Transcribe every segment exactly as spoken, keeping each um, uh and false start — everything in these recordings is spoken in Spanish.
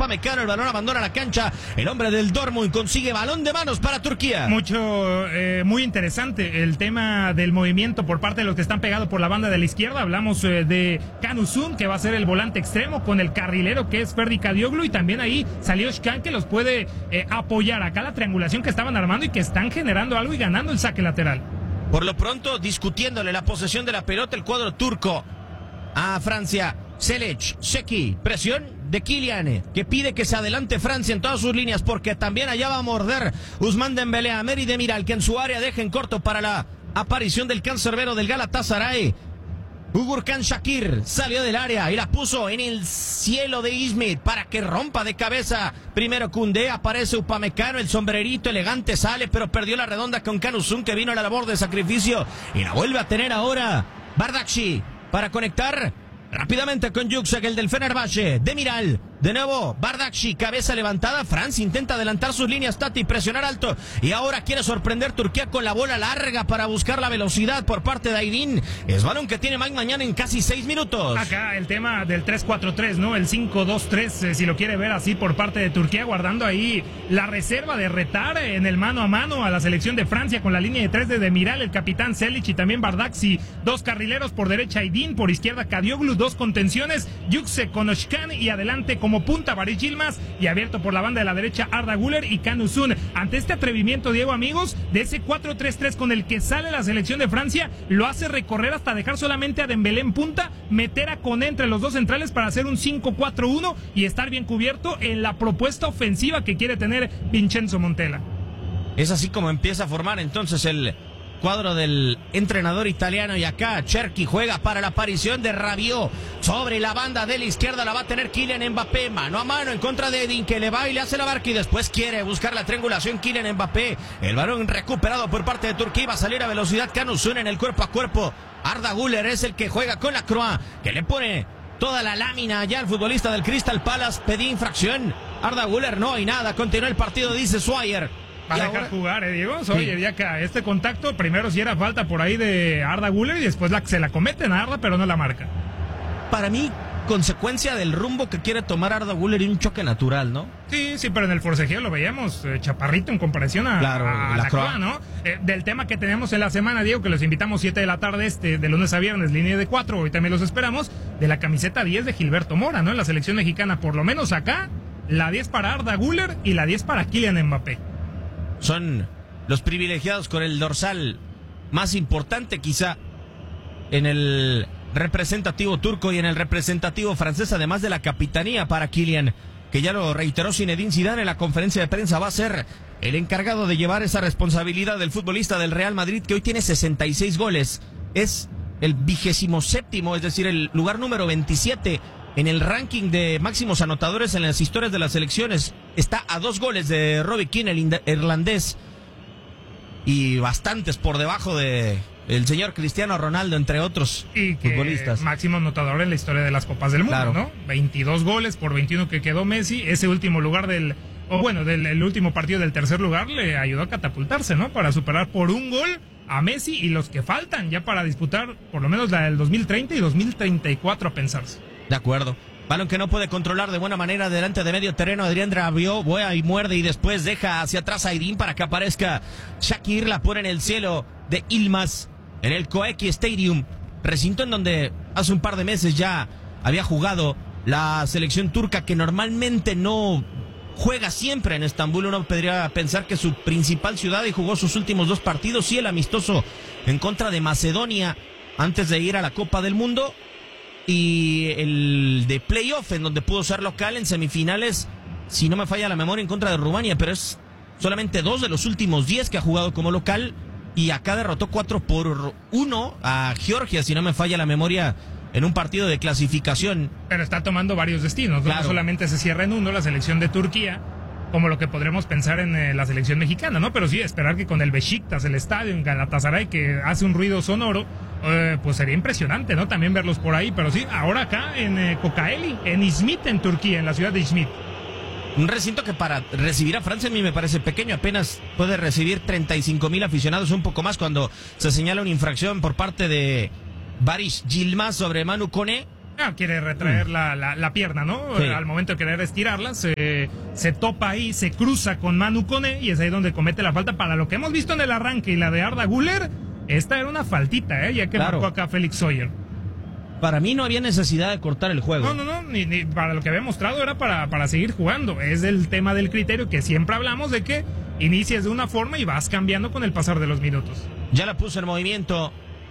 Upamecano, el balón abandona la cancha, el hombre del Dortmund consigue balón de manos para Turquía. Mucho, eh, muy interesante el tema del movimiento por parte de los que están pegados por la banda de la izquierda. Hablamos eh, de Canuzun, que va a ser el volante extremo, con el carrilero que es Ferdi Kadioglu, y también ahí salió Şkan, que los puede eh, apoyar acá la triangulación que estaban armando y que están generando algo y ganando el saque lateral. Por lo pronto, discutiéndole la posesión de la pelota el cuadro turco a Francia. Selic, Şeki, presión de Kylian, que pide que se adelante Francia en todas sus líneas, porque también allá va a morder Ousmane Dembélé a Meri Demiral, que en su área deja en corto para la aparición del cancerbero del Galatasaray. Ugurkan Shakir salió del área y la puso en el cielo de Izmit para que rompa de cabeza. Primero Koundé, aparece Upamecano, el sombrerito elegante sale, pero perdió la redonda con Canuzun, que vino a la labor de sacrificio y la vuelve a tener ahora Bardakci para conectar rápidamente con Yüksek, el del Fenerbahce. Demiral, de nuevo Bardakci, cabeza levantada. Francia intenta adelantar sus líneas, Tati, presionar alto, y ahora quiere sorprender Turquía con la bola larga para buscar la velocidad por parte de Aydin. Es balón que tiene Mike Mañana en casi seis minutos. Acá el tema del tres cuatro tres, ¿no? El cinco dos tres, eh, si lo quiere ver así, por parte de Turquía, guardando ahí la reserva de retar en el mano a mano a la selección de Francia, con la línea de tres de Demiral, el capitán Selic y también Bardakci. Dos carrileros, por derecha Aydin, por izquierda Kadioglu, dos contenciones, Yüksek con Özcan, y adelante como punta Barış Yilmaz, y abierto por la banda de la derecha Arda Güler y Canuzun. Ante este atrevimiento, Diego, amigos, de ese cuatro tres tres con el que sale la selección de Francia, lo hace recorrer hasta dejar solamente a Dembélé en punta, meter a Koné entre los dos centrales para hacer un cinco cuatro uno y estar bien cubierto en la propuesta ofensiva que quiere tener Vincenzo Montella. Es así como empieza a formar entonces el cuadro del entrenador italiano, y acá Cherki juega para la aparición de Rabiot sobre la banda de la izquierda. La va a tener Kylian Mbappé, mano a mano en contra de Edin, que le va y le hace la barca y después quiere buscar la triangulación Kylian Mbappé. El balón recuperado por parte de Turquía, va a salir a velocidad Canuzun en el cuerpo a cuerpo. Arda Güler es el que juega con la Croix, que le pone toda la lámina allá al futbolista del Crystal Palace. Pedí infracción Arda Güler, no hay nada, continúa el partido, dice Swire. Va a dejar ahora jugar, ¿eh, Diego? Oye, sí. Ya que este contacto, primero si era falta por ahí de Arda Güler y después la, se la cometen a Arda, pero no la marca. Para mí, consecuencia del rumbo que quiere tomar Arda Güler y un choque natural, ¿no? Sí, sí, pero en el forcejeo lo veíamos eh, chaparrito en comparación a, claro, a, a la Croix, ¿no? Eh, del tema que tenemos en la semana, Diego, que los invitamos siete de la tarde, este, de lunes a viernes, línea de cuatro, hoy también los esperamos, de la camiseta diez de Gilberto Mora, ¿no? En la selección mexicana, por lo menos acá, la diez para Arda Güler y la diez para Kylian Mbappé. Son los privilegiados con el dorsal más importante quizá en el representativo turco y en el representativo francés, además de la capitanía para Kylian, que ya lo reiteró Zinedine Zidane en la conferencia de prensa, va a ser el encargado de llevar esa responsabilidad del futbolista del Real Madrid, que hoy tiene sesenta y seis goles, es el vigésimo séptimo, es decir, el lugar número veintisiete en el ranking de máximos anotadores en las historias de las selecciones. Está a dos goles de Robbie Keane, el irlandés, y bastantes por debajo de el señor Cristiano Ronaldo, entre otros y que futbolistas. Máximo anotador en la historia de las Copas del Mundo, claro, ¿no? veintidós goles por veintiuno que quedó Messi. Ese último lugar del, o bueno, del el último partido del tercer lugar le ayudó a catapultarse, ¿no? Para superar por un gol a Messi y los que faltan ya para disputar por lo menos la del dos mil treinta y dos mil treinta y cuatro a pensarse. De acuerdo. Balón que no puede controlar de buena manera delante de medio terreno. Adrián Rabiot vuela y muerde y después deja hacia atrás a Aydin para que aparezca Shakir. La pone en el cielo de Yilmaz, en el Koeki Stadium, recinto en donde hace un par de meses ya había jugado la selección turca, que normalmente no juega siempre en Estambul. Uno podría pensar que es su principal ciudad, y jugó sus últimos dos partidos, sí, el amistoso en contra de Macedonia antes de ir a la Copa del Mundo, y el de playoff en donde pudo ser local en semifinales, si no me falla la memoria, en contra de Rumania, pero es solamente dos de los últimos diez que ha jugado como local, y acá derrotó cuatro por uno a Georgia, si no me falla la memoria, en un partido de clasificación. Pero está tomando varios destinos, ¿no? Claro. No solamente se cierra en uno la selección de Turquía, como lo que podremos pensar en eh, la selección mexicana, ¿no? Pero sí, esperar que con el Beşiktaş, el estadio en Galatasaray, que hace un ruido sonoro, eh, pues sería impresionante, ¿no? También verlos por ahí, pero sí, ahora acá en eh, Kocaeli, en Izmit, en Turquía, en la ciudad de Izmit. Un recinto que para recibir a Francia a mí me parece pequeño, apenas puede recibir treinta y cinco mil aficionados, un poco más, cuando se señala una infracción por parte de Barış Yilmaz sobre Manu Koné, Ah, quiere retraer mm. la, la, la pierna, ¿no? Sí. Al momento de querer estirarla, se, se topa ahí, se cruza con Manu Koné y es ahí donde comete la falta. Para lo que hemos visto en el arranque y la de Arda Güler, esta era una faltita, ¿eh? Ya que claro. marcó acá Félix Sawyer. Para mí no había necesidad de cortar el juego. No, no, no, ni, ni para lo que había mostrado era para, para seguir jugando. Es el tema del criterio que siempre hablamos de que inicias de una forma y vas cambiando con el pasar de los minutos. Ya la puso en movimiento.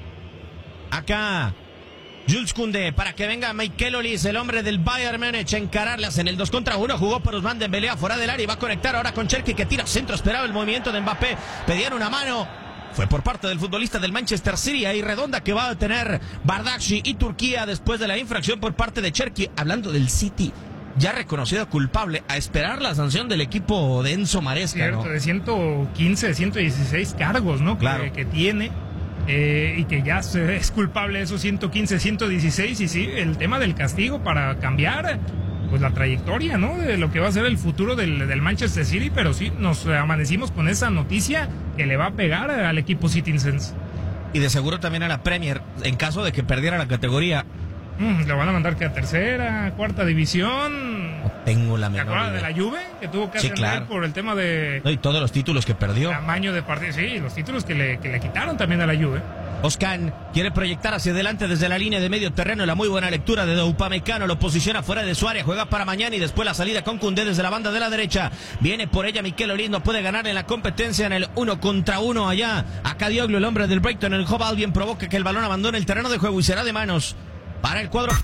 Acá Jules Koundé para que venga Mikel Olise, el hombre del Bayern Múnich, a encararlas en el dos contra uno. Jugó por Ousmane Dembélé fuera del área y va a conectar ahora con Cherki, que tira centro. Esperaba el movimiento de Mbappé. Pedían una mano. Fue por parte del futbolista del Manchester City, ahí redonda que va a tener Bardakci y Turquía después de la infracción por parte de Cherki. Hablando del City, ya reconocido culpable, a esperar la sanción del equipo de Enzo Maresca. Cierto, ¿no? De ciento quince, de ciento dieciséis cargos, ¿no? Claro. Que, que tiene. Eh, y que ya se, es culpable de esos ciento quince, ciento dieciséis. Y sí, el tema del castigo para cambiar pues la trayectoria, ¿no? De lo que va a ser el futuro del, del Manchester City. Pero sí, nos amanecimos con esa noticia que le va a pegar al equipo Citizens. Y de seguro también a la Premier, en caso de que perdiera la categoría. Mm, lo van a mandar que a tercera, cuarta división. No tengo la menor ¿Te acuerdas idea. de la Juve? Que tuvo que Sí, ascender claro. por el tema de... No, y todos los títulos que perdió. Tamaño de partido. Sí, los títulos que le, que le quitaron también a la Juve. Oscan quiere proyectar hacia adelante desde la línea de medio terreno. La muy buena lectura de Upamecano lo posiciona fuera de su área. Juega para mañana y después la salida con Koundé desde la banda de la derecha. Viene por ella Mikel Olise, no puede ganar en la competencia en el uno contra uno allá. Acá Dioglu, el hombre del Brighton, el Hove Albion, provoca que el balón abandone el terreno de juego y será de manos para el cuadro.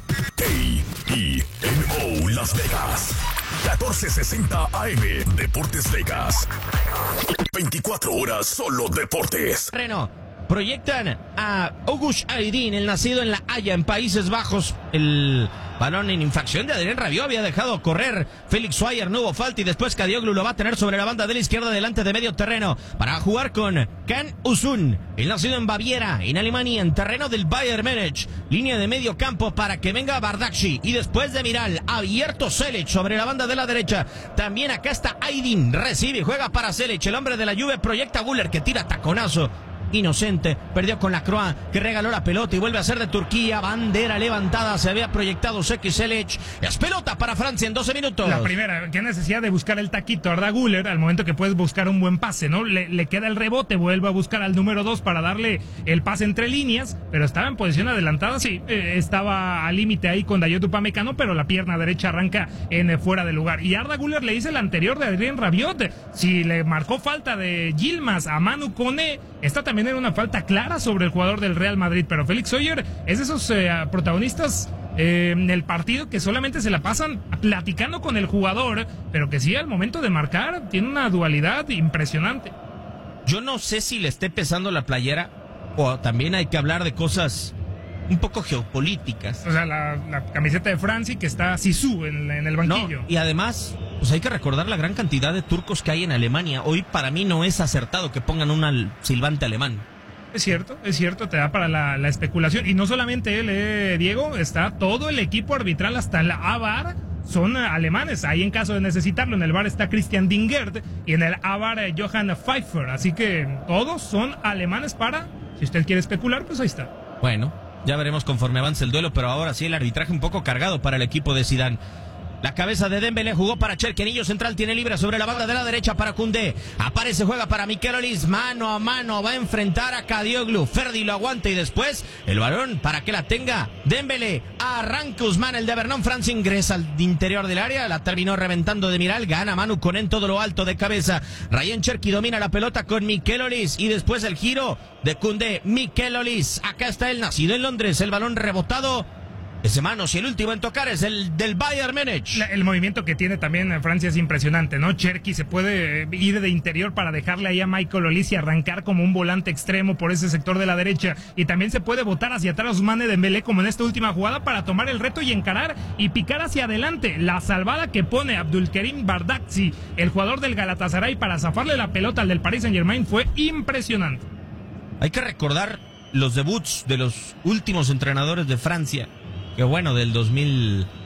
A E N O Las Vegas. catorce sesenta A M Deportes Vegas. veinticuatro horas solo deportes. Terreno. Proyectan a Ogush Aydin, el nacido en La Haya, en Países Bajos. El balón en infracción de Adrien Rabiot había dejado correr Félix Sawyer, no hubo falta y después Kadioglu lo va a tener sobre la banda de la izquierda delante de medio terreno para jugar con Can Usun, el nacido en Baviera, en Alemania, en terreno del Bayern Múnich. Línea de medio campo para que venga Bardakci y después de Miral, abierto Selic sobre la banda de la derecha. También acá está Aydin, recibe y juega para Selic, el hombre de la Juve, proyecta Güler que tira taconazo. Inocente, perdió con la Croix, que regaló la pelota y vuelve a ser de Turquía. Bandera levantada, se había proyectado Seki Selic. Es pelota para Francia en doce minutos. La primera, qué necesidad de buscar el taquito a Arda Güler al momento que puedes buscar un buen pase, ¿no? Le, le queda el rebote, vuelve a buscar al número dos para darle el pase entre líneas, pero estaba en posición adelantada, sí, eh, estaba al límite ahí con Dayot Upamecano, pero la pierna derecha arranca en eh, fuera de lugar. Y Arda Güler le dice el anterior de Adrien Rabiot, si le marcó falta de Yilmaz a Manu Koné, esta también era una falta clara sobre el jugador del Real Madrid, pero Félix Sawyer es de esos eh, protagonistas eh, en el partido que solamente se la pasan platicando con el jugador, pero que sí al momento de marcar tiene una dualidad impresionante. Yo no sé si le esté pesando la playera o también hay que hablar de cosas un poco geopolíticas. O sea, la, la camiseta de Francia que está Zizou en, en el banquillo. No, y además, pues hay que recordar la gran cantidad de turcos que hay en Alemania. Hoy para mí no es acertado que pongan un silbante alemán. Es cierto, es cierto, te da para la, la especulación. Y no solamente él, eh, Diego, está todo el equipo arbitral, hasta la A V A R, son eh, alemanes. Ahí en caso de necesitarlo, en el V A R está Christian Dingert y en el A V A R eh, Johann Pfeiffer. Así que todos son alemanes para, si usted quiere especular, pues ahí está. Bueno, ya veremos conforme avance el duelo, pero ahora sí el arbitraje un poco cargado para el equipo de Zidane. La cabeza de Dembélé jugó para Cherki, anillo central tiene libre sobre la banda de la derecha para Koundé. Aparece, juega para Mikel Olise, mano a mano, va a enfrentar a Kadioglu. Ferdi lo aguanta y después el balón para que la tenga Dembélé. Arranca Ousmane, el de Vernon, Francia ingresa al interior del área, la terminó reventando de Miral, gana Manu Koné en todo lo alto de cabeza. Ryan Cherki domina la pelota con Mikel Olise y después el giro de Koundé. Mikel Olise, acá está el nacido en Londres, el balón rebotado. Ese manos y el último en tocar es el del Bayern Múnich. La, el movimiento que tiene también en Francia es impresionante, ¿no? Cherki se puede ir de interior para dejarle ahí a Mikel Olise y arrancar como un volante extremo por ese sector de la derecha. Y también se puede botar hacia atrás Ousmane Dembélé como en esta última jugada para tomar el reto y encarar y picar hacia adelante. La salvada que pone Abdulkarim Bardakci, el jugador del Galatasaray, para zafarle la pelota al del Paris Saint-Germain fue impresionante. Hay que recordar los debuts de los últimos entrenadores de Francia. Que bueno, del dos mil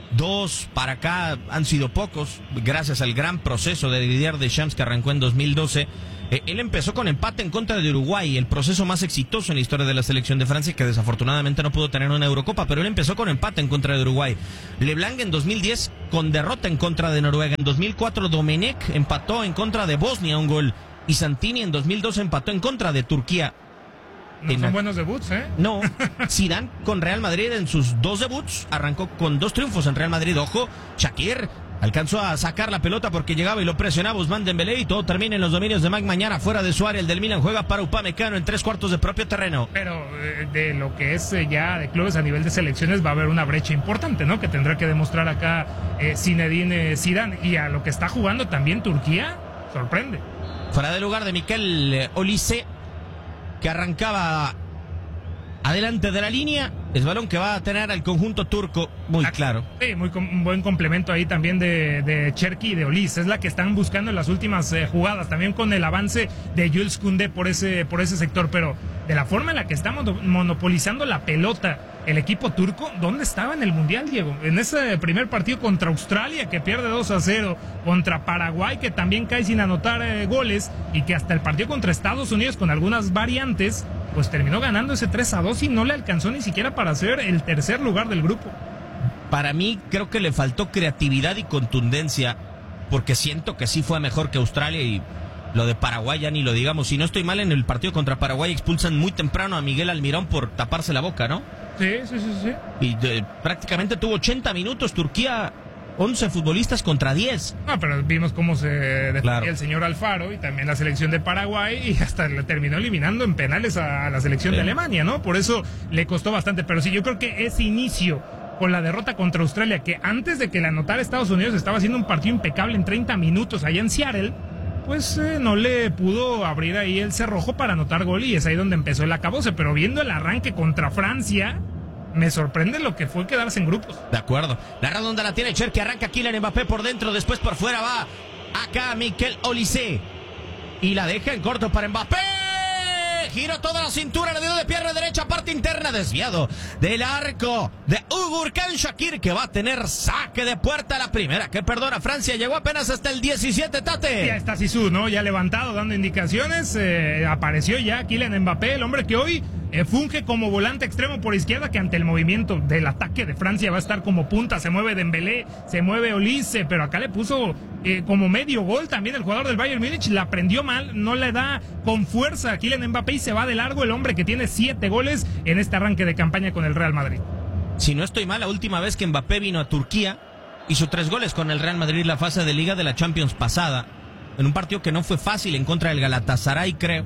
dos para acá han sido pocos, gracias al gran proceso de Didier Deschamps que arrancó en dos mil doce. Eh, él empezó con empate en contra de Uruguay, el proceso más exitoso en la historia de la selección de Francia, que desafortunadamente no pudo tener una Eurocopa, pero él empezó con empate en contra de Uruguay. Leblanc en dos mil diez con derrota en contra de Noruega. En dos mil cuatro Domenech empató en contra de Bosnia un gol, y Santini en dos mil doce empató en contra de Turquía. No son buenos debuts, ¿eh? No, Zidane con Real Madrid en sus dos debuts arrancó con dos triunfos en Real Madrid. Ojo, Shakir alcanzó a sacar la pelota porque llegaba y lo presionaba Ousmane Dembélé, y todo termina en los dominios de Mike Mañana fuera de su área. El del Milan juega para Upamecano en tres cuartos de propio terreno. Pero eh, de lo que es eh, ya de clubes a nivel de selecciones va a haber una brecha importante, ¿no? Que tendrá que demostrar acá eh, Zinedine Zidane, y a lo que está jugando también Turquía, sorprende. Fuera de lugar de Mikel Olise, que arrancaba adelante de la línea. Es balón que va a tener al conjunto turco, muy claro. Sí, muy com un buen complemento ahí también de, de Cherki y de Olise. Es la que están buscando en las últimas eh, jugadas, también con el avance de Jules Koundé por ese, por ese sector. Pero de la forma en la que estamos monopolizando la pelota el equipo turco, ¿dónde estaba en el Mundial, Diego? En ese primer partido contra Australia, que pierde dos a cero, contra Paraguay, que también cae sin anotar eh, goles, y que hasta el partido contra Estados Unidos, con algunas variantes, pues terminó ganando ese tres a dos y no le alcanzó ni siquiera para ser el tercer lugar del grupo. Para mí creo que le faltó creatividad y contundencia, porque siento que sí fue mejor que Australia, y lo de Paraguay ya ni lo digamos. Si no estoy mal, en el partido contra Paraguay expulsan muy temprano a Miguel Almirón por taparse la boca, ¿no? Sí, sí, sí, sí. Y de, prácticamente tuvo ochenta minutos Turquía, once futbolistas contra diez. No, pero vimos cómo se defendía claro. el señor Alfaro, y también la selección de Paraguay, y hasta le terminó eliminando en penales a, a la selección sí. de Alemania, ¿no? Por eso le costó bastante. Pero sí, yo creo que ese inicio con la derrota contra Australia, que antes de que la anotara Estados Unidos estaba haciendo un partido impecable en treinta minutos allá en Seattle, pues eh, no le pudo abrir ahí el cerrojo para anotar gol, y es ahí donde empezó el acabose. Pero viendo el arranque contra Francia, me sorprende lo que fue quedarse en grupos. De acuerdo. La redonda la tiene Cherki, arranca Kylian Mbappé por dentro, después por fuera va acá Mikel Olise, y la deja en corto para Mbappé. Giró toda la cintura, le dio de pierna derecha, parte interna, desviado del arco de Ugurkan Shakir, que va a tener saque de puerta, la primera que perdona Francia. Llegó apenas hasta el diecisiete, Tate. Ya está Zizou, ¿no? Ya levantado, dando indicaciones. Eh, apareció ya Kylian Mbappé, el hombre que hoy eh, funge como volante extremo por izquierda, que ante el movimiento del ataque de Francia va a estar como punta. Se mueve Dembélé, se mueve Olise, pero acá le puso eh, como medio gol también el jugador del Bayern Múnich. La prendió mal, no le da con fuerza a Kylian Mbappé, y se va de largo el hombre que tiene siete goles en este arranque de campaña con el Real Madrid. Si no estoy mal, la última vez que Mbappé vino a Turquía hizo tres goles con el Real Madrid, la fase de Liga de la Champions pasada, en un partido que no fue fácil en contra del Galatasaray, creo,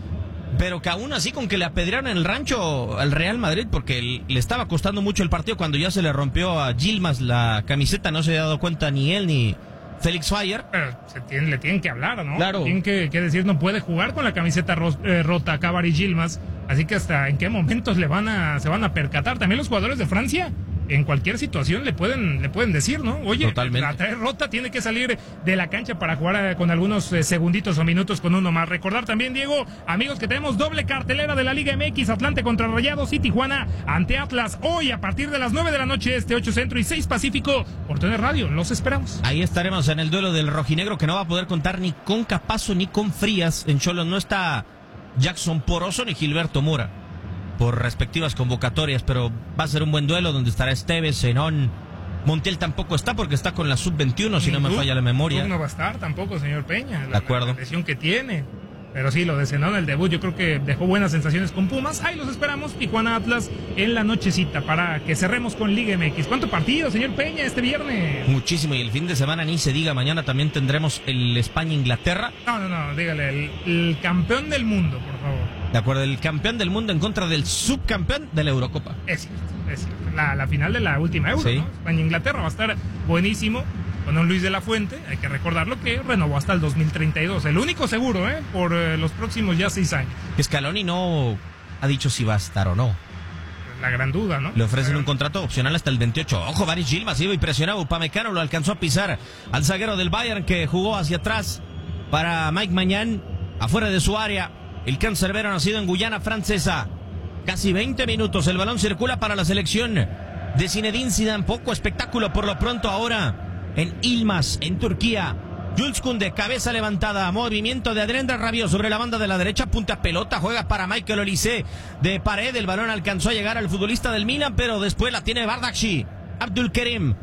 pero que aún así, con que le apedrearon en el rancho al Real Madrid, porque le estaba costando mucho el partido, cuando ya se le rompió a Yilmaz la camiseta, no se había dado cuenta ni él ni Félix Fire. Pero se tiene, le tienen que hablar, ¿no? Claro. Tienen que, que decir, no puede jugar con la camiseta ro, eh, rota Cavari Yilmaz, así que hasta en qué momentos le van a, se van a percatar. También los jugadores de Francia, en cualquier situación le pueden, le pueden decir, ¿no? Oye, totalmente. La trae rota, tiene que salir de la cancha para jugar eh, con algunos eh, segunditos o minutos con uno más. Recordar también, Diego, amigos, que tenemos doble cartelera de la Liga M X, Atlante contra Rayados y Tijuana ante Atlas, hoy a partir de las nueve de la noche, este ocho Centro y seis Pacífico, por T N Radio. Los esperamos. Ahí estaremos en el duelo del rojinegro, que no va a poder contar ni con Capazo ni con Frías. En Cholos no está Jackson Poroso ni Gilberto Mora por respectivas convocatorias, pero va a ser un buen duelo donde estará Esteves, Zenón. Montiel tampoco está porque está con la sub veintiuno, si no me falla la memoria. No va a estar tampoco, señor Peña. La, de acuerdo. La lesión que tiene. Pero sí, lo de Zenón, el debut, yo creo que dejó buenas sensaciones con Pumas. Ahí los esperamos, Tijuana Atlas, en la nochecita, para que cerremos con Liga M X. ¿Cuánto partido, señor Peña, este viernes? Muchísimo, y el fin de semana ni se diga. Mañana también tendremos el España-Inglaterra. No, no, no, dígale, el, el campeón del mundo, por favor. De acuerdo, el campeón del mundo en contra del subcampeón de la Eurocopa. Es cierto, es cierto. La, la final de la última Euro, sí. ¿no? España-Inglaterra va a estar buenísimo. Con un Luis de la Fuente, hay que recordarlo, que renovó hasta el dos mil treinta y dos. El único seguro, ¿eh? Por eh, los próximos ya seis años. Scaloni no ha dicho si va a estar o no. La gran duda, ¿no? Le ofrecen un contrato opcional hasta el veintiocho. Ojo, Baris Yilmaz iba y presionaba. Upamecano lo alcanzó a pisar al zaguero del Bayern, que jugó hacia atrás para Mike Mañán, afuera de su área. El cancerbero nacido en Guyana Francesa. Casi veinte minutos. El balón circula para la selección de Zinedine Zidane. Poco espectáculo por lo pronto ahora en Yilmaz, en Turquía. Jules Koundé, cabeza levantada, movimiento de Adrien Rabiot sobre la banda de la derecha, punta pelota, juega para Michael Olise de pared, el balón alcanzó a llegar al futbolista del Milan, pero después la tiene Bardakci. Abdulkerim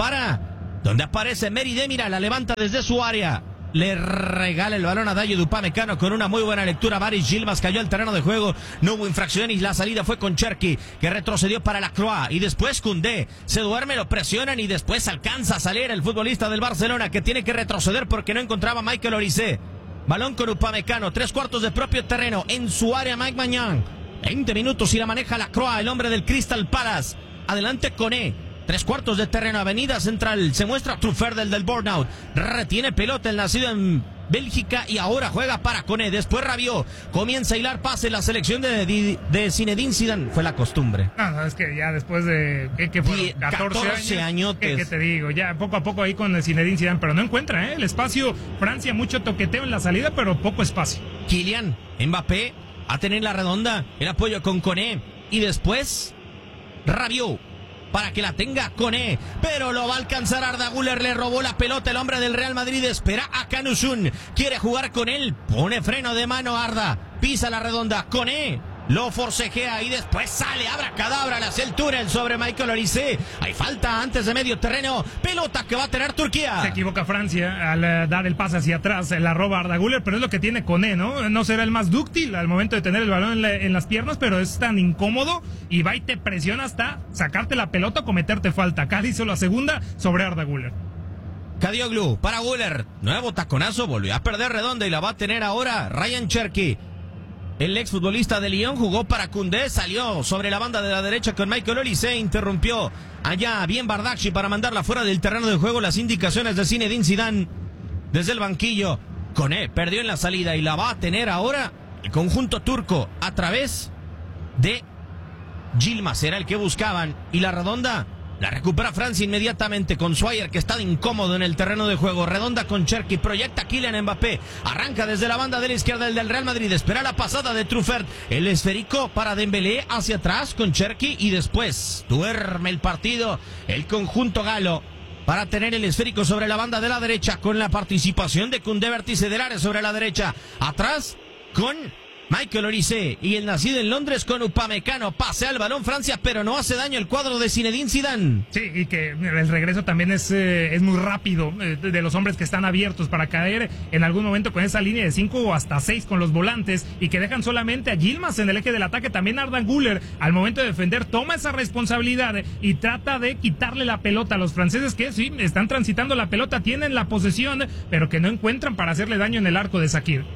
para donde aparece Meri Demiral, la levanta desde su área, le regala el balón a Dayot Upamecano con una muy buena lectura. Baris Yilmaz cayó al terreno de juego, no hubo infracción y la salida fue con Cherki, que retrocedió para Lacroix, y después Koundé se duerme, lo presionan y después alcanza a salir el futbolista del Barcelona, que tiene que retroceder porque no encontraba a Michael Olise. Balón con Upamecano, tres cuartos de propio terreno, en su área Mike Maignan, veinte minutos y la maneja Lacroix, el hombre del Crystal Palace. Adelante Koné, tres cuartos de terreno, avenida central, se muestra Truffert del del Burnout, retiene pelota el nacido en Bélgica y ahora juega para Koné, después Rabiot, comienza a hilar pase la selección de, de, de Zinedine Zidane, fue la costumbre. No, no, es que ya después de, ¿qué, qué fueron? catorce años, ¿qué, ¿qué te digo? Ya poco a poco ahí con el Zinedine Zidane, pero no encuentra, ¿eh? El espacio, Francia mucho toqueteo en la salida, pero poco espacio. Kylian Mbappé a tener la redonda, el apoyo con Koné y después Rabiot para que la tenga Koné, pero lo va a alcanzar Arda Güler, le robó la pelota el hombre del Real Madrid, espera a Canusun, quiere jugar con él, pone freno de mano Arda, pisa la redonda, Koné lo forcejea y después sale abracadabra, le hace el túnel sobre Michael Olise. Hay falta antes de medio terreno, pelota que va a tener Turquía. Se equivoca Francia al uh, dar el pase hacia atrás, la roba Arda Güler, pero es lo que tiene Koné, ¿no? No será el más dúctil al momento de tener el balón en, la, en las piernas, pero es tan incómodo y va y te presiona hasta sacarte la pelota o cometerte falta. Acá hizo la segunda sobre Arda Güler. Kadioglu para Güler, nuevo taconazo, volvió a perder redonda y la va a tener ahora Ryan Cherki. El exfutbolista de Lyon jugó para Koundé, salió sobre la banda de la derecha con Michael Olise, interrumpió allá bien Bardakci para mandarla fuera del terreno de juego. Las indicaciones de Zinedine Zidane desde el banquillo. Koné perdió en la salida y la va a tener ahora el conjunto turco a través de Yilmaz, era el que buscaban, y la redonda la recupera Francia inmediatamente con Swire, que está incómodo en el terreno de juego. Redonda con Cherki, proyecta Kylian Mbappé, arranca desde la banda de la izquierda el del Real Madrid, espera la pasada de Truffert, el esférico para Dembélé hacia atrás con Cherki y después duerme el partido el conjunto galo para tener el esférico sobre la banda de la derecha con la participación de Koundé, vértice del área sobre la derecha, atrás con Michael Olise y el nacido en Londres con Upamecano. Pasea el balón Francia, pero no hace daño el cuadro de Zinedine Zidane. Sí, y que el regreso también es, eh, es muy rápido, eh, de los hombres que están abiertos para caer en algún momento con esa línea de cinco o hasta seis con los volantes y que dejan solamente a Yilmaz en el eje del ataque. También Arda Güler al momento de defender toma esa responsabilidad y trata de quitarle la pelota a los franceses, que sí, están transitando la pelota, tienen la posesión, pero que no encuentran para hacerle daño en el arco de Shaqiri.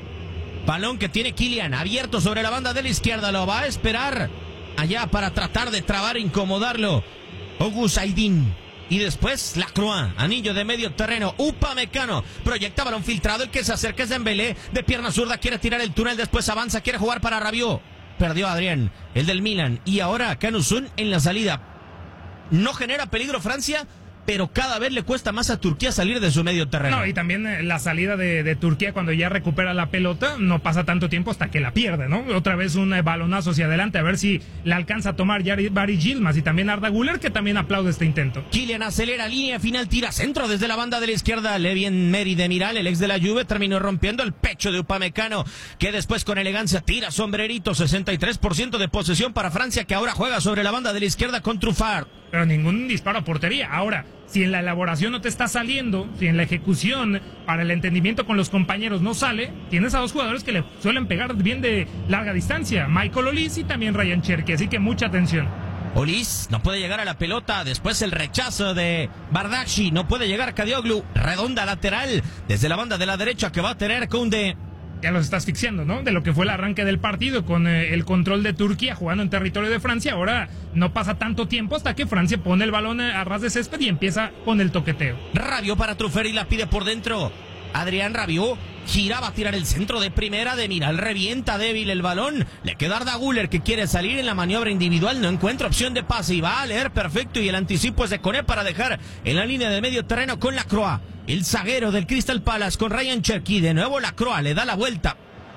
Balón que tiene Kylian, abierto sobre la banda de la izquierda, lo va a esperar allá para tratar de trabar e incomodarlo August Aydin. Y después Lacroix, anillo de medio terreno, Upamecano, proyecta balón filtrado, el que se acerca es Dembélé, de pierna zurda, quiere tirar el túnel, después avanza, quiere jugar para Rabiot, perdió a Adrien, el del Milan, y ahora Canusun en la salida. No genera peligro Francia, pero cada vez le cuesta más a Turquía salir de su medio terreno. No, y también eh, la salida de, de Turquía cuando ya recupera la pelota, no pasa tanto tiempo hasta que la pierde, ¿no? Otra vez un eh, balonazo hacia adelante, a ver si la alcanza a tomar Baris Yilmaz y también Arda Güler, que también aplaude este intento. Kylian acelera, línea final, tira centro desde la banda de la izquierda, le bien Meri Demiral, el ex de la Juve, terminó rompiendo el pecho de Upamecano, que después con elegancia tira sombrerito, sesenta y tres por ciento de posesión para Francia, que ahora juega sobre la banda de la izquierda con Truffert. Pero ningún disparo a portería. Ahora, si en la elaboración no te está saliendo, si en la ejecución para el entendimiento con los compañeros no sale, tienes a dos jugadores que le suelen pegar bien de larga distancia, Michael Olise y también Ryan Cherki, así que mucha atención. Olise no puede llegar a la pelota, después el rechazo de Bardakci, no puede llegar Kadioglu, redonda lateral desde la banda de la derecha que va a tener Koundé. Ya los está asfixiando, ¿no? De lo que fue el arranque del partido con eh, el control de Turquía jugando en territorio de Francia. Ahora no pasa tanto tiempo hasta que Francia pone el balón a ras de césped y empieza con el toqueteo. Rabiot para Truffert y la pide por dentro. Adrien Rabiot gira, va a tirar el centro de primera, de Miral revienta débil el balón. Le queda Arda Güler que quiere salir en la maniobra individual, no encuentra opción de pase y va a leer perfecto y el anticipo es de Koné para dejar en la línea de medio terreno con Lacroix. El zaguero del Crystal Palace con Ryan Cherki, de nuevo Lacroix le da la vuelta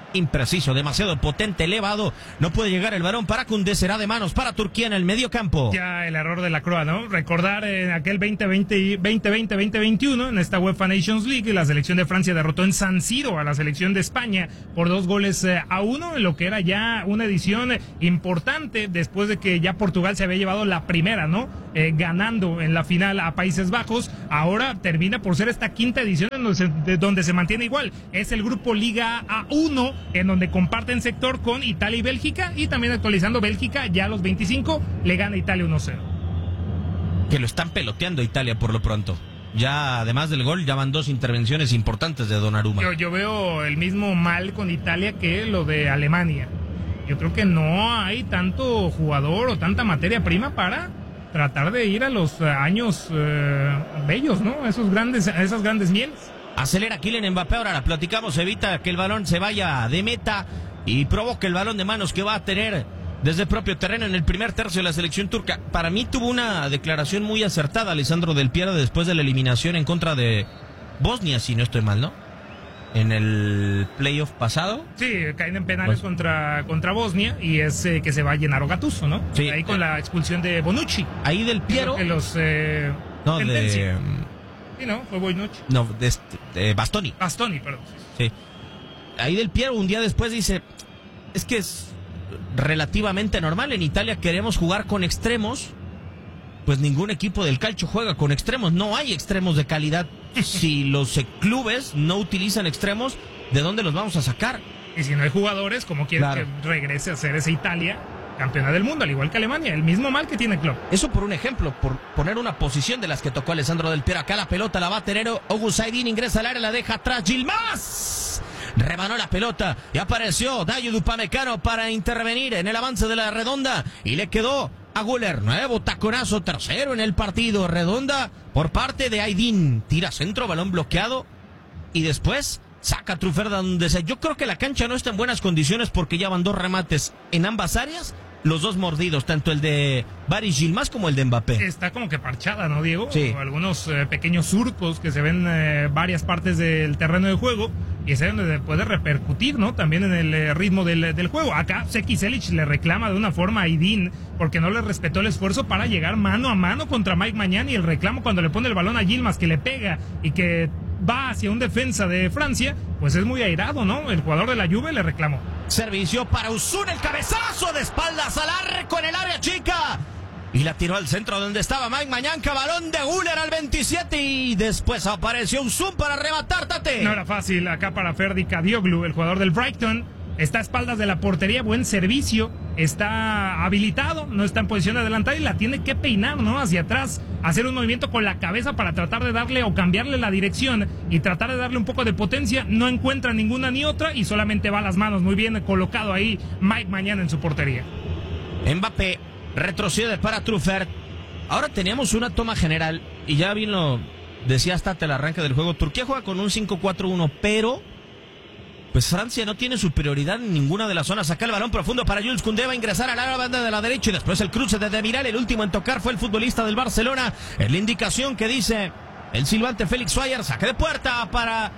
impreciso, demasiado potente, elevado. No puede llegar el balón para Koundé, será de manos para Turquía en el medio campo. Ya el error de la Croa, ¿no? Recordar en aquel veinte veinte, veinte veinte, veinte veintiuno, en esta UEFA Nations League, la selección de Francia derrotó en San Siro a la selección de España por dos goles a uno, en lo que era ya una edición importante después de que ya Portugal se había llevado la primera, ¿no? Eh, ganando en la final a Países Bajos. Ahora termina por ser esta quinta edición en donde se, de donde se mantiene igual. Es el grupo Liga A uno, en donde comparten sector con Italia y Bélgica, y también actualizando Bélgica, ya a los veinticinco le gana Italia uno cero. Que lo están peloteando Italia por lo pronto. Ya además del gol, ya van dos intervenciones importantes de Donnarumma. Yo, yo veo el mismo mal con Italia que lo de Alemania. Yo creo que no hay tanto jugador o tanta materia prima para tratar de ir a los años eh, bellos, ¿no? Esos grandes, esas grandes mieles. Acelera Kylian Mbappé, ahora la platicamos, evita que el balón se vaya de meta y provoca el balón de manos que va a tener desde el propio terreno en el primer tercio de la selección turca. Para mí tuvo una declaración muy acertada Alessandro Del Piero después de la eliminación en contra de Bosnia, si no estoy mal, ¿no? En el playoff pasado. Sí, caen en penales pues, contra, contra Bosnia, y es eh, que se va a llenar Gattuso, ¿no? Sí. Ahí con la expulsión de Bonucci. Ahí Del Piero. Que los eh, no, de... Sí, no, fue Bonucci. No, de, este, de Bastoni. Bastoni, perdón. Sí. Ahí Del Piero un día después dice, es que es relativamente normal, en Italia queremos jugar con extremos, pues ningún equipo del calcio juega con extremos, no hay extremos de calidad. Si los clubes no utilizan extremos, ¿de dónde los vamos a sacar? Y si no hay jugadores, ¿cómo quieren claro. que regrese a ser esa Italia campeona del mundo, al igual que Alemania? El mismo mal que tiene Klopp. Eso por un ejemplo, por poner una posición de las que tocó Alessandro Del Piero. Acá la pelota la va a tener August Aydin, ingresa al área, la deja atrás Yilmaz. Rebanó la pelota y apareció Dayot Upamecano para intervenir en el avance de la redonda y le quedó a Güler. Nuevo taconazo, tercero en el partido. Redonda por parte de Aydin. Tira centro, balón bloqueado y después saca Truffert donde sea. Yo creo que la cancha no está en buenas condiciones porque ya van dos remates en ambas áreas. Los dos mordidos, tanto el de Baris Yilmaz como el de Mbappé. Está como que parchada, ¿no, Diego? Sí. O algunos eh, pequeños surcos que se ven en eh, varias partes del terreno de juego, y es ahí donde puede repercutir, ¿no? También en el eh, ritmo del, del juego. Acá Seki Selic le reclama de una forma a Aydin porque no le respetó el esfuerzo para llegar mano a mano contra Mike Maignan, y el reclamo cuando le pone el balón a Yilmaz, que le pega y que va hacia un defensa de Francia, pues es muy airado, ¿no? El jugador de la Juve le reclamó. Servicio para Uzun, el cabezazo de espaldas al arco en el área chica. Y la tiró al centro donde estaba Mike Maignan, balón de Güler al veintisiete y después apareció Uzun para rematar, Tate. No era fácil acá para Ferdi Kadioglu, el jugador del Brighton. Está a espaldas de la portería, buen servicio, está habilitado, no está en posición adelantada y la tiene que peinar, ¿no? Hacia atrás, hacer un movimiento con la cabeza para tratar de darle o cambiarle la dirección y tratar de darle un poco de potencia. No encuentra ninguna ni otra y solamente va a las manos. Muy bien colocado ahí Mike Maignan en su portería. Mbappé retrocede para Truffert. Ahora teníamos una toma general y ya bien lo decía hasta el arranque del juego. Turquía juega con un cinco cuatro uno, pero pues Francia no tiene superioridad en ninguna de las zonas. Saca el balón profundo para Jules Koundé, va a ingresar a la banda de la derecha y después el cruce de Demiral. El último en tocar fue el futbolista del Barcelona. Es la indicación que dice el silbante Félix Swire. Saque de puerta para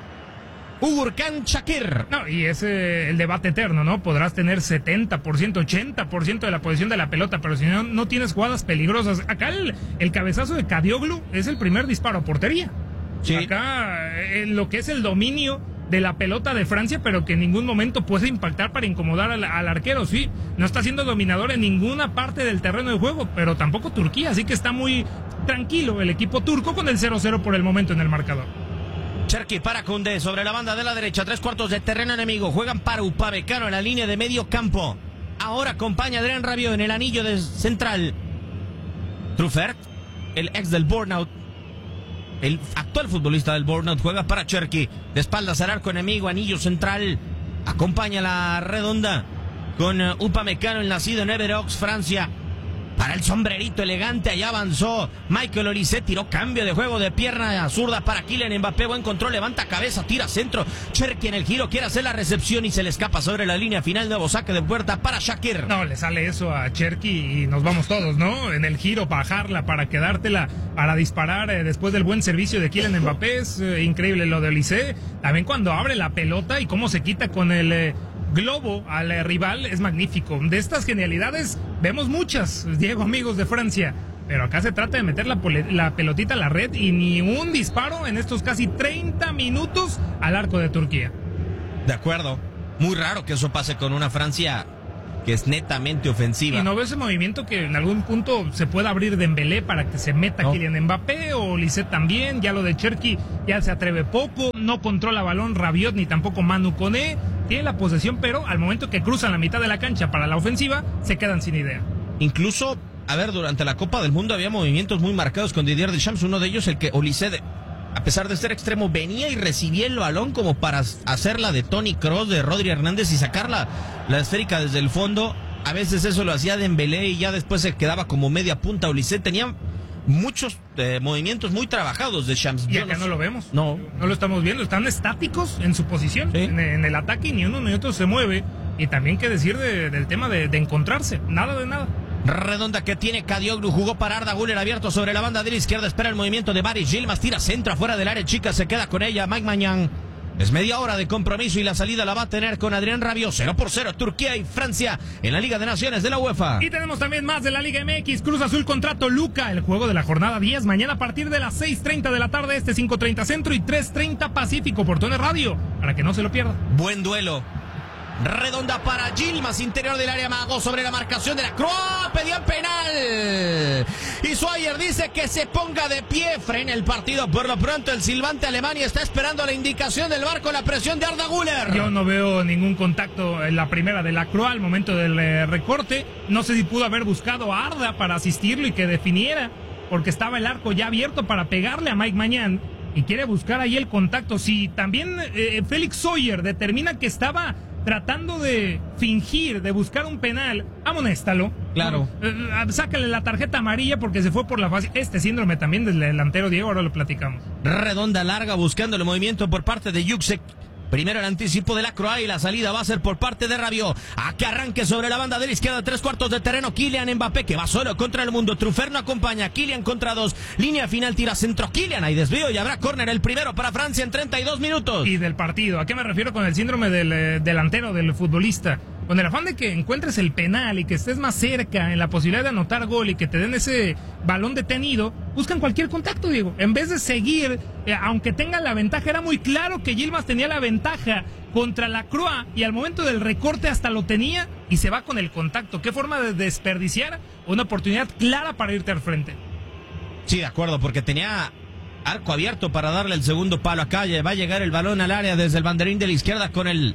Ugurkan Shakir. No, y es eh, el debate eterno, ¿no? Podrás tener setenta por ciento, ochenta por ciento de la posición de la pelota, pero si no, no tienes jugadas peligrosas. Acá el, el cabezazo de Kadioglu es el primer disparo a portería. Sí. Acá eh, lo que es el dominio de la pelota de Francia, pero que en ningún momento puede impactar para incomodar al, al arquero. Sí, no está siendo dominador en ninguna parte del terreno de juego, pero tampoco Turquía, así que está muy tranquilo el equipo turco con el cero cero por el momento en el marcador. Cherki para Koundé sobre la banda de la derecha, tres cuartos de terreno enemigo, juegan para Upamecano en la línea de medio campo. Ahora acompaña a Adrien Rabiot en el anillo de central. Truffert, el ex del Bournemouth, el actual futbolista del Bournemouth, juega para Cherki, de espaldas al arco enemigo, anillo central, acompaña la redonda con uh, Upamecano, el nacido en Everox, Francia, para el sombrerito elegante. Allá avanzó Michael Olise, tiró cambio de juego de pierna zurda para Kylian Mbappé, buen control, levanta cabeza, tira centro, Cherki en el giro, quiere hacer la recepción y se le escapa sobre la línea final. Nuevo saque de puerta para Shakir. No, le sale eso a Cherki y nos vamos todos, ¿no? En el giro, bajarla para quedártela, para disparar eh, después del buen servicio de Kylian Mbappé. Es eh, increíble lo de Olise, también cuando abre la pelota y cómo se quita con el... Eh, globo al eh, rival es magnífico. De estas genialidades vemos muchas, Diego, amigos de Francia. Pero acá se trata de meter la, la pelotita a la red y ni un disparo en estos casi treinta minutos al arco de Turquía. De acuerdo. Muy raro que eso pase con una Francia que es netamente ofensiva. ¿Y no veo ese movimiento que en algún punto se pueda abrir Dembélé para que se meta no. Kylian Mbappé o Lisset también? Ya lo de Cherki ya se atreve poco, no controla balón Rabiot ni tampoco Manu Koné. Tiene la posesión, pero al momento que cruzan la mitad de la cancha para la ofensiva, se quedan sin idea. Incluso, a ver, durante la Copa del Mundo había movimientos muy marcados con Didier Deschamps, uno de ellos el que Olise, a pesar de ser extremo, venía y recibía el balón como para hacerla de Toni Kroos, de Rodri Hernández y sacarla la esférica desde el fondo. A veces eso lo hacía Dembélé y ya después se quedaba como media punta Olise. Tenía muchos eh, movimientos muy trabajados de Shams. Y acá no, no lo vemos. No. No lo estamos viendo. Están estáticos en su posición, ¿sí? en, en el ataque, y ni uno ni otro se mueve. Y también qué decir de, del tema de, de encontrarse. Nada de nada. Redonda que tiene Kadioglu, jugó para Arda Güler abierto sobre la banda de la izquierda, espera el movimiento de Baris Yilmaz, tira centro afuera del área chica, se queda con ella Mike Maignan. Es media hora de compromiso y la salida la va a tener con Adrián Rabiot. Cero por cero Turquía y Francia en la Liga de Naciones de la UEFA. Y tenemos también más de la Liga M X. Cruz Azul contra Toluca, el juego de la jornada diez, mañana a partir de las seis treinta de la tarde este, cinco treinta centro y tres treinta pacífico por Tone Radio, para que no se lo pierda. Buen duelo. Redonda para Yilmaz, interior del área, Mago sobre la marcación de la Croa, pedían penal. Y Swyer dice que se ponga de pie, frena el partido. Por lo pronto el silbante Alemania está esperando la indicación del VAR con la presión de Arda Güler. Yo no veo ningún contacto en la primera de la Croa al momento del eh, recorte. No sé si pudo haber buscado a Arda para asistirlo y que definiera, porque estaba el arco ya abierto para pegarle a Mike Maignan y quiere buscar ahí el contacto. Si también eh, Félix Swyer determina que estaba tratando de fingir, de buscar un penal, amonéstalo. Claro. Eh, sácale la tarjeta amarilla porque se fue por la fase. Este síndrome también del delantero, Diego, ahora lo platicamos. Redonda larga buscando el movimiento por parte de Juksek. Primero el anticipo de la Croa y la salida va a ser por parte de Rabiot. A que arranque sobre la banda de la izquierda, tres cuartos de terreno, Kylian Mbappé, que va solo contra el mundo. Trufer no acompaña, Kylian contra dos. Línea final, tira centro, Kylian, hay desvío y habrá córner, el primero para Francia en treinta y dos minutos. Y del partido, ¿a qué me refiero con el síndrome del eh, delantero, del futbolista? Con el afán de que encuentres el penal y que estés más cerca en la posibilidad de anotar gol y que te den ese balón detenido, buscan cualquier contacto, Diego. En vez de seguir, eh, aunque tengan la ventaja, era muy claro que Yilmaz tenía la ventaja contra la Croa y al momento del recorte hasta lo tenía y se va con el contacto. Qué forma de desperdiciar una oportunidad clara para irte al frente. Sí, de acuerdo, porque tenía arco abierto para darle el segundo palo acá. Va a llegar el balón al área desde el banderín de la izquierda con el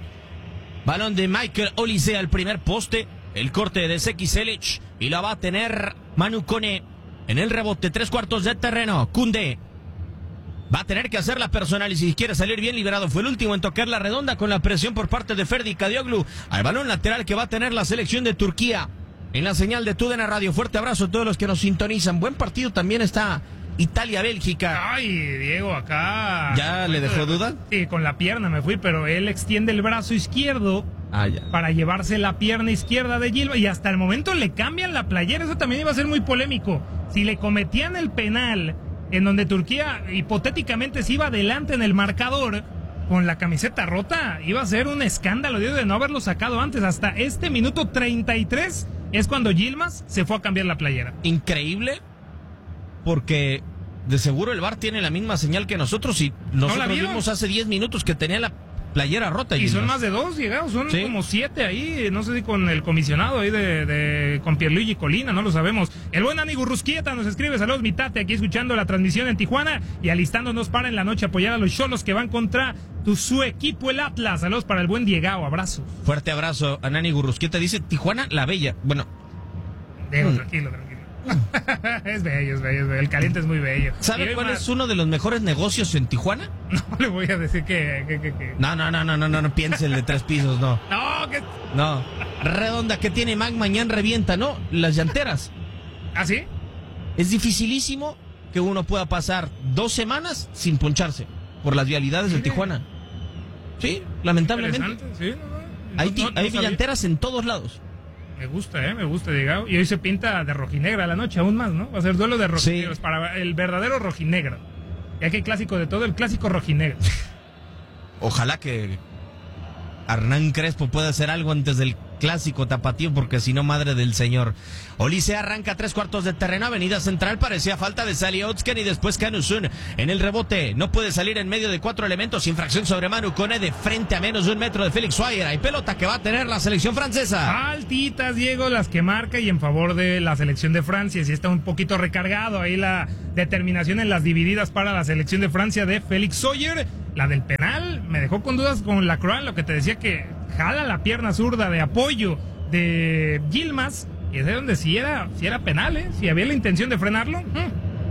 balón de Michael Olise al primer poste. El corte de Seki Selic y la va a tener Manu Koné en el rebote. Tres cuartos de terreno. Koundé va a tener que hacer la personal y si quiere salir bien liberado. Fue el último en tocar la redonda con la presión por parte de Ferdi Kadioglu. Al balón lateral que va a tener la selección de Turquía. En la señal de T U D N Radio. Fuerte abrazo a todos los que nos sintonizan. Buen partido también está Italia-Bélgica. Ay, Diego, acá. ¿Ya le dejó duda? Sí, con la pierna me fui, pero él extiende el brazo izquierdo ah, ya. para llevarse la pierna izquierda de Yilmaz y hasta el momento le cambian la playera. Eso también iba a ser muy polémico. Si le cometían el penal en donde Turquía hipotéticamente se iba adelante en el marcador con la camiseta rota, iba a ser un escándalo, Diego, de no haberlo sacado antes. Hasta este minuto treinta y tres es cuando Yilmaz se fue a cambiar la playera. Increíble, porque de seguro el VAR tiene la misma señal que nosotros y nosotros ¿No vimos hace diez minutos que tenía la playera rota. Y Yilmaz. son más de dos llegados, son ¿Sí? como siete ahí, no sé si con el comisionado ahí de, de con Pierluigi Colina, no lo sabemos. El buen Ani Gurrusquieta nos escribe, saludos mi tate, aquí escuchando la transmisión en Tijuana y alistándonos para en la noche apoyar a los Xolos que van contra tu, su equipo el Atlas. Saludos para el buen Diegao, abrazos. Fuerte abrazo a Nani Gurrusquieta, dice Tijuana la Bella, bueno. Diego, mm. tranquilo, tranquilo. es bello, es bello, es bello, el caliente es muy bello. ¿Sabe cuál más... es uno de los mejores negocios en Tijuana? No le voy a decir que... que, que, que... No, no, no, no, no, no, no piense el de tres pisos, no. No, que... No, redonda que tiene Mag mañana revienta, ¿no? Las llanteras. ¿Ah, sí? Es dificilísimo que uno pueda pasar dos semanas sin poncharse por las vialidades de Tijuana. Sí, lamentablemente. Sí, no, no, hay no, no, hay no llanteras en todos lados. Me gusta, eh, me gusta, Diego. Y hoy se pinta de rojinegra la noche, aún más, ¿no? Va a ser duelo de rojinegros, sí. Para el verdadero rojinegro. Y aquí hay clásico de todo, el clásico rojinegro. Ojalá que Hernán Crespo puede hacer algo antes del clásico tapatío, porque si no, madre del señor. Olise arranca tres cuartos de terreno, avenida central, parecía falta de Salihotkin y después Canusun en el rebote. No puede salir en medio de cuatro elementos, infracción sobre Manu Koné de frente a menos de un metro de Félix Swire. Hay pelota que va a tener la selección francesa. Altitas, Diego, las que marca y en favor de la selección de Francia. Si está un poquito recargado ahí la determinación en las divididas para la selección de Francia de Félix Swire. La del penal me dejó con dudas con Lacroix, lo que te decía que jala la pierna zurda de apoyo de Yilmaz, y es de donde si era, si era penal, ¿eh? Si había la intención de frenarlo. Hmm.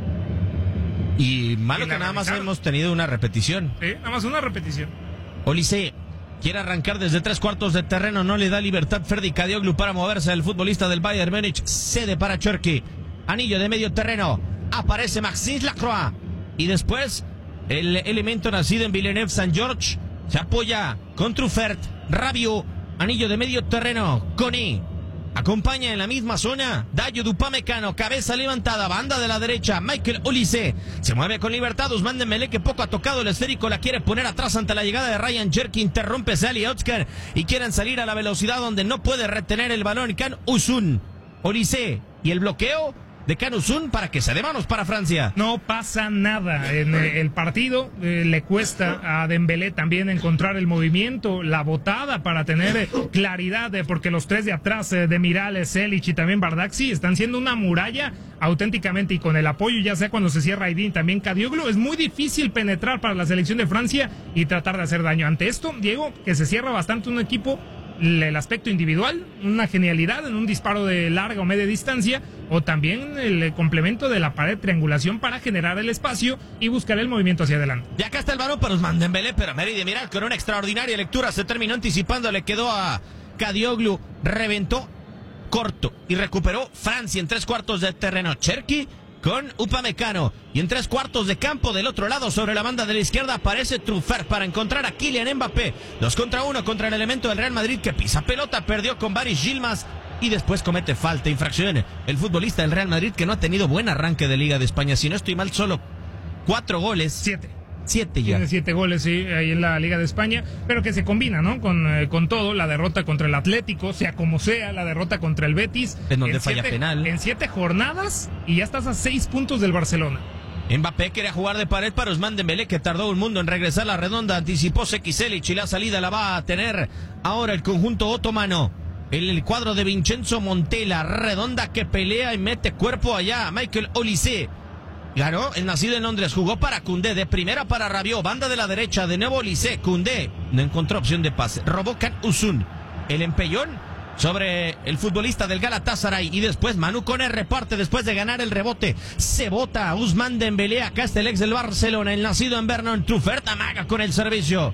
Y malo y que nada más hemos tenido una repetición. Sí, nada más una repetición. Olise quiere arrancar desde tres cuartos de terreno, no le da libertad Ferdi Kadioglu para moverse. El futbolista del Bayern Múnich cede para Cherki. Anillo de medio terreno, aparece Maxime Lacroix y después el elemento nacido en Villeneuve-Saint-Georges se apoya con Truffert, Rabiot, anillo de medio terreno, Koné. Acompaña en la misma zona Dayot Upamecano, cabeza levantada, banda de la derecha, Michael Olise. Se mueve con libertad Ousmane Dembélé, que poco ha tocado el esférico, la quiere poner atrás ante la llegada de Ryan Cherki, interrumpe Salihotkin y quieren salir a la velocidad donde no puede retener el balón Canusun. Olise y el bloqueo de Canusun para que se dé manos para Francia. No pasa nada en el partido, eh, le cuesta a Dembélé también encontrar el movimiento, la botada para tener eh, claridad, eh, porque los tres de atrás eh, de Miralles, Selic y también Bardghji están siendo una muralla auténticamente, y con el apoyo ya sea cuando se cierra Aydin, también Kadioglu, es muy difícil penetrar para la selección de Francia y tratar de hacer daño. Ante esto, Diego, que se cierra bastante un equipo, el aspecto individual, una genialidad en un disparo de larga o media distancia, o también el complemento de la pared, triangulación para generar el espacio y buscar el movimiento hacia adelante. Y acá está el balón para Ousmane Dembélé, pero Meri de Miral con una extraordinaria lectura se terminó anticipando, le quedó a Kadioglu, reventó corto y recuperó Francia en tres cuartos de terreno. Cherki con Upamecano, y en tres cuartos de campo del otro lado sobre la banda de la izquierda aparece Truffert para encontrar a Kylian Mbappé. Dos contra uno contra el elemento del Real Madrid que pisa pelota, perdió con Baris Yilmaz y después comete falta, infracción. El futbolista del Real Madrid, que no ha tenido buen arranque de Liga de España, si no estoy mal, solo cuatro goles. Siete. Siete ya. Tiene siete goles, sí, ahí en la Liga de España, pero que se combina, ¿no? Con, eh, con todo, la derrota contra el Atlético, sea como sea, la derrota contra el Betis. En donde en falla siete, penal. En siete jornadas y ya estás a seis puntos del Barcelona. Mbappé quería jugar de pared para Ousmane Dembélé, que tardó un mundo en regresar a la redonda, anticipó Seki Selic y la salida la va a tener ahora el conjunto otomano. El, el cuadro de Vincenzo Montella, redonda que pelea y mete cuerpo allá. Michael Olise ganó, el nacido en Londres, jugó para Koundé, de primera para Rabiot, banda de la derecha, de nuevo Olise, Koundé, no encontró opción de pase, robó Canusun, el empellón sobre el futbolista del Galatasaray, y después Manu Koné reparte después de ganar el rebote, se bota a Ousmane Dembélé, acá está el ex del Barcelona, el nacido en Vernon, Truffert amaga con el servicio,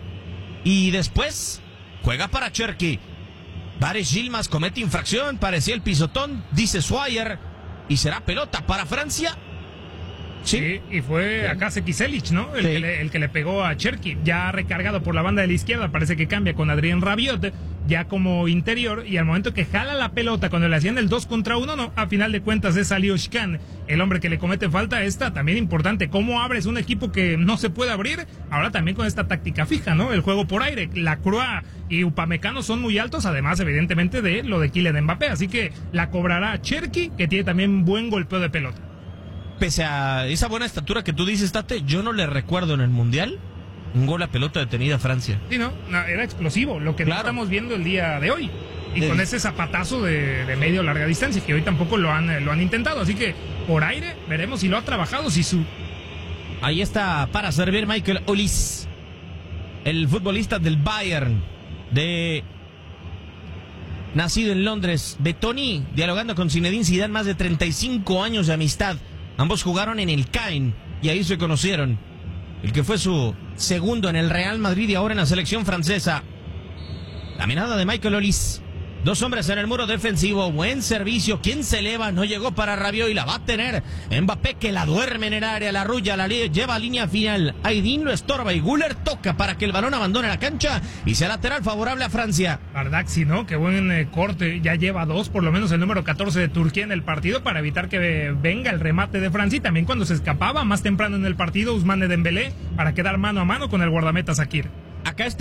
y después juega para Cherki. Baris Yilmaz comete infracción, parecía el pisotón, dice Swire, y será pelota para Francia. Sí, sí, y fue acá Seki Selic, ¿no? El, sí. que le, el que le pegó a Cherki, ya recargado por la banda de la izquierda, parece que cambia con Adrien Rabiot, ya como interior, y al momento que jala la pelota, cuando le hacían el dos contra uno, no, a final de cuentas es Salihotkin, el hombre que le comete falta. Esta también importante, cómo abres un equipo que no se puede abrir, ahora también con esta táctica fija, ¿no? El juego por aire, Lacroix y Upamecano son muy altos, además evidentemente de lo de Kylian Mbappé, así que la cobrará Cherki, que tiene también buen golpeo de pelota. Pese a esa buena estatura que tú dices, Tate, yo no le recuerdo en el Mundial un gol a pelota detenida a Francia. Sí, no, no era explosivo, lo que claro. no estamos viendo el día de hoy. Y de... con ese zapatazo de, de medio larga distancia, que hoy tampoco lo han, lo han intentado. Así que por aire veremos si lo ha trabajado Zizou. Ahí está para servir Michael Olise, el futbolista del Bayern, de nacido en Londres. Betoni dialogando con Zinedine Zidane, más de treinta y cinco años de amistad. Ambos jugaron en el Caen y ahí se conocieron. El que fue su segundo en el Real Madrid y ahora en la selección francesa. La mirada de Michael Olise. Dos hombres en el muro defensivo. Buen servicio. ¿Quién se eleva? No llegó para Rabiot y la va a tener Mbappé, que la duerme en el área. La arrulla, la lleva a línea final. Aydin lo estorba y Güler toca para que el balón abandone la cancha y sea lateral favorable a Francia. Bardghji, ¿no? Qué buen eh, corte. Ya lleva dos, por lo menos el número catorce de Turquía en el partido, para evitar que venga el remate de Francia. Y también cuando se escapaba más temprano en el partido Ousmane Dembélé, para quedar mano a mano con el guardameta Shaqiri. Acá está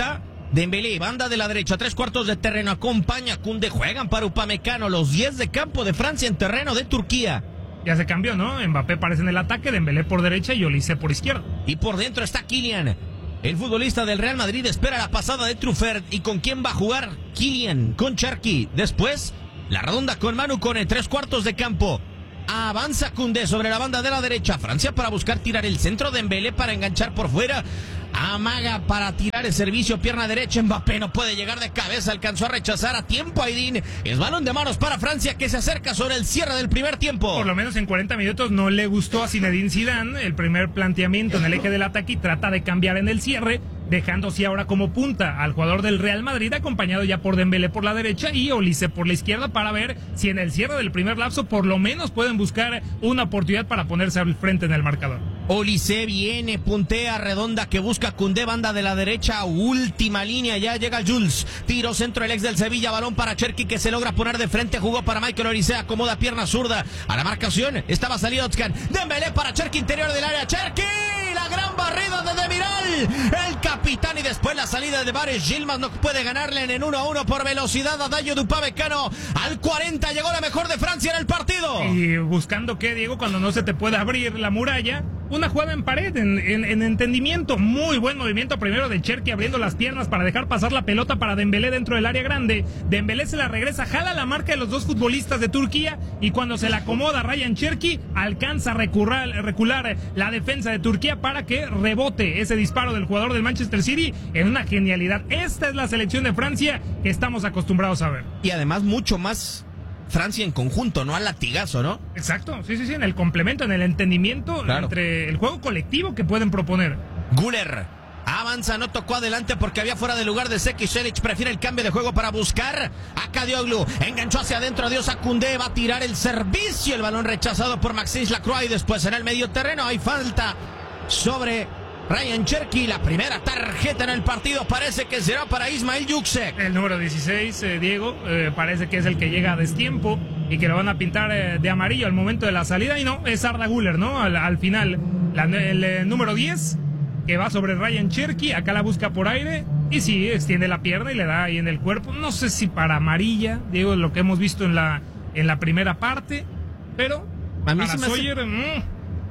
Dembélé, banda de la derecha, tres cuartos de terreno, acompaña a Koundé, juegan para Upamecano, los diez de campo de Francia en terreno de Turquía. Ya se cambió, ¿no? Mbappé aparece en el ataque, Dembélé por derecha y Olise por izquierda. Y por dentro está Kylian. El futbolista del Real Madrid espera la pasada de Truffert. ¿Y con quién va a jugar? Kylian, con Cherki. Después, la redonda con Manu Kone, tres cuartos de campo. Avanza Koundé sobre la banda de la derecha. Francia para buscar tirar el centro. Dembélé para enganchar por fuera. Amaga para tirar el servicio, pierna derecha. Mbappé no puede llegar de cabeza, alcanzó a rechazar a tiempo Aidín. Es balón de manos para Francia que se acerca sobre el cierre del primer tiempo. Por lo menos en cuarenta minutos no le gustó a Zinedine Zidane el primer planteamiento en el eje del ataque y trata de cambiar en el cierre, dejándose ahora como punta al jugador del Real Madrid, acompañado ya por Dembélé por la derecha y Olise por la izquierda, para ver si en el cierre del primer lapso por lo menos pueden buscar una oportunidad para ponerse al frente en el marcador. Olise viene, puntea, redonda que busca Koundé, banda de la derecha, última línea, ya llega Jules, tiro centro el ex del Sevilla, balón para Cherki que se logra poner de frente, jugó para Michael Olise, acomoda pierna zurda, a la marcación estaba Salihotkan, Dembélé para Cherki, interior del área, Cherki, la gran barrida de Demiral, el capitán, y después la salida de Baris Yilmaz, no puede ganarle en el uno a uno por velocidad a Dayo Upamecano, al cuarenta llegó la mejor de Francia en el partido. Y buscando qué, Diego, cuando no se te puede abrir la muralla, una jugada en pared, en, en, en entendimiento, muy buen movimiento primero de Cherki abriendo las piernas para dejar pasar la pelota para Dembélé dentro del área grande. Dembélé se la regresa, jala la marca de los dos futbolistas de Turquía y cuando se la acomoda Ryan Cherki alcanza a recular, recular la defensa de Turquía para que rebote ese disparo del jugador del Manchester City en una genialidad. Esta es la selección de Francia que estamos acostumbrados a ver. Y además mucho más Francia en conjunto, no al latigazo, ¿no? Exacto, sí, sí, sí, en el complemento, en el entendimiento, claro, entre el juego colectivo que pueden proponer. Güler avanza, no tocó adelante porque había fuera de lugar de Seki. Selic prefiere el cambio de juego para buscar a Kadioglu, enganchó hacia adentro, adiós a Koundé, va a tirar el servicio, el balón rechazado por Maxence Lacroix y después en el medio terreno hay falta sobre Ryan Cherki, la primera tarjeta en el partido parece que será para Ismail Yüksek. El número dieciséis, eh, Diego, eh, parece que es el que llega a destiempo y que lo van a pintar eh, de amarillo al momento de la salida, y no, es Arda Güler, ¿no? Al, al final, la, el eh, número diez, que va sobre Ryan Cherki, acá la busca por aire, y sí, extiende la pierna y le da ahí en el cuerpo, no sé si para amarilla, Diego, lo que hemos visto en la, en la primera parte, pero a mí para sí me Sawyer, hace... mmm.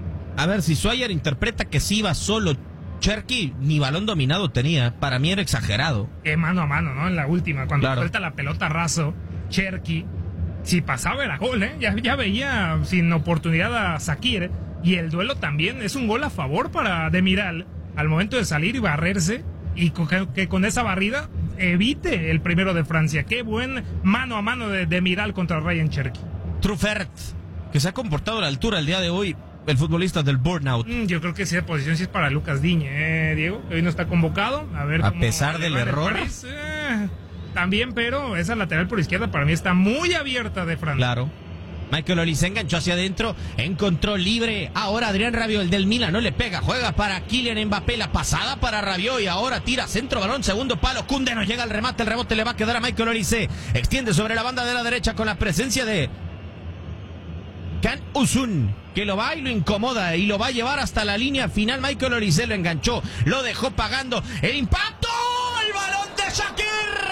A ver, si Sawyer interpreta que sí iba solo, Cherki ni balón dominado tenía, para mí era exagerado. Eh, mano a mano, ¿no? En la última, cuando claro. suelta la pelota raso, Cherki, si pasaba era gol, ¿eh? Ya, ya veía sin oportunidad a Sakir, y el duelo también es un gol a favor para Demiral, al momento de salir y barrerse, y que, que con esa barrida evite el primero de Francia. Qué buen mano a mano de Demiral contra Ryan Cherki. Truffert, que se ha comportado a la altura el día de hoy, el futbolista del Burnout. Mm, yo creo que esa posición sí es para Lucas Digne, ¿eh, Diego? Hoy no está convocado. A ver a cómo pesar del error. Eh, también, pero esa lateral por izquierda para mí está muy abierta de Francia. Claro. Michael Olise enganchó hacia adentro, encontró libre. Ahora Adrián Rabiot, el del Milan, no le pega. Juega para Kylian Mbappé, la pasada para Rabiot y ahora tira centro, balón, segundo palo. Koundé no llega al remate, el rebote le va a quedar a Michael Olise. Extiende sobre la banda de la derecha con la presencia de Can Usun, que lo va y lo incomoda y lo va a llevar hasta la línea final. Michael Olise lo enganchó, lo dejó pagando. El impacto, el balón de Shakir.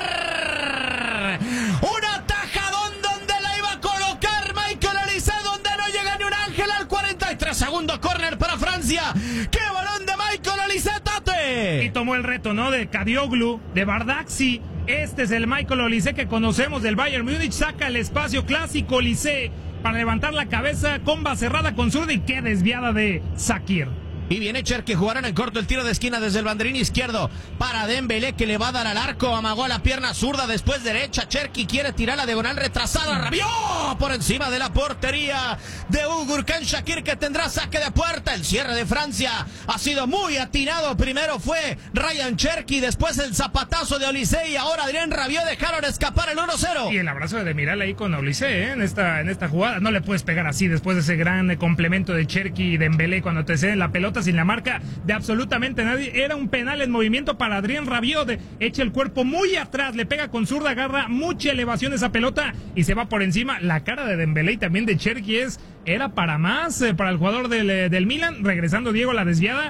Un atajadón donde la iba a colocar Michael Olise, donde no llega ni un ángel al cuarenta y tres segundo córner para Francia. ¡Qué balón de Michael Olise, Tate! Y tomó el reto, ¿no? De Kadioglu, de Bardakci. Este es el Michael Olise que conocemos del Bayern Múnich. Saca el espacio clásico Olise para levantar la cabeza, comba cerrada con zurda y qué desviada de Sakir. Y viene Cherki, jugarán en corto el tiro de esquina desde el banderín izquierdo para Dembélé, que le va a dar al arco, amagó a la pierna zurda, después derecha. Cherki quiere tirar la diagonal retrasada, Rabiot por encima de la portería de Ugur Can Shakir, que tendrá saque de puerta. El cierre de Francia ha sido muy atinado. Primero fue Ryan Cherki, después el zapatazo de Olise y ahora Adrián Rabiot dejaron escapar el uno cero. Y el abrazo de Demiral ahí con Olise, ¿eh? en esta en esta jugada. No le puedes pegar así después de ese gran complemento de Cherki y Dembélé cuando te ceden la pelota sin la marca de absolutamente nadie. Era un penal en movimiento para Adrián Rabiot. Echa el cuerpo muy atrás, le pega con zurda, agarra mucha elevación esa pelota y se va por encima. La cara de Dembélé y también de Cherki es, era para más, eh, para el jugador del, del Milan. Regresando Diego a la desviada,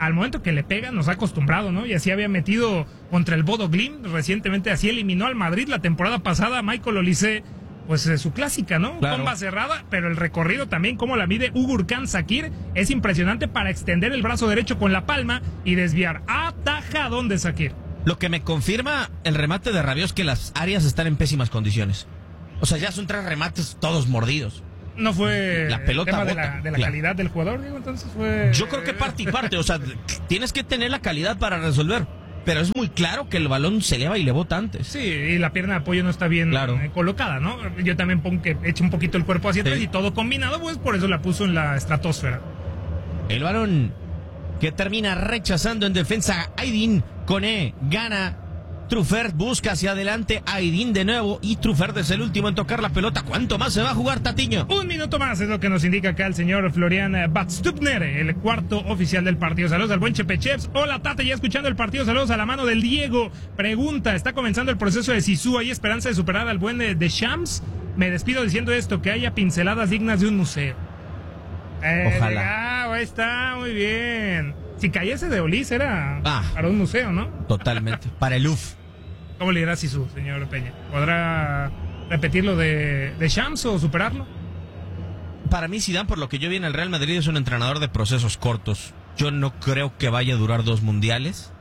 al momento que le pega nos ha acostumbrado, ¿no? Y así había metido contra el Bodo Glimt recientemente, así eliminó al Madrid la temporada pasada. Michael Olise, pues eh, su clásica, ¿no? Claro. Bomba cerrada, pero el recorrido también, como la mide Ugurkan Sakir, es impresionante para extender el brazo derecho con la palma y desviar. Atajadón de Sakir. Lo que me confirma el remate de Rabiot es que las áreas están en pésimas condiciones. O sea, ya son tres remates todos mordidos. No fue La pelota el tema de bota, la, de la claro. calidad del jugador, digo, entonces fue... Yo creo que parte y parte, o sea, tienes que tener la calidad para resolver. Pero es muy claro que el balón se eleva y le bota antes. Sí, y la pierna de apoyo no está bien Claro. eh, colocada, ¿no? Yo también pongo que eche un poquito el cuerpo hacia atrás Sí. y todo combinado, pues por eso la puso en la estratosfera. El balón que termina rechazando en defensa Aydin Koné, gana Truffert, busca hacia adelante Aydin de nuevo y Truffert es el último en tocar la pelota. ¿Cuánto más se va a jugar, Tatiño? Un minuto más es lo que nos indica acá el señor Florian Badstupner, el cuarto oficial del partido. Saludos al buen Chepecheps. Hola, Tate, ya escuchando el partido. Saludos a la mano del Diego. Pregunta, ¿está comenzando el proceso de Zizou? ¿Hay esperanza de superar al buen de, de Shams? Me despido diciendo esto, que haya pinceladas dignas de un museo. Eh, Ojalá. Ah, ahí está, muy bien. Si cayese de Olis era Ah. para un museo, ¿no? Totalmente. Para el U F. ¿Cómo le dirá Zizou, señor Peña? ¿Podrá repetir lo de, de Shams o superarlo? Para mí, Zidane, por lo que yo vi en el Real Madrid, es un entrenador de procesos cortos. Yo no creo que vaya a durar dos mundiales.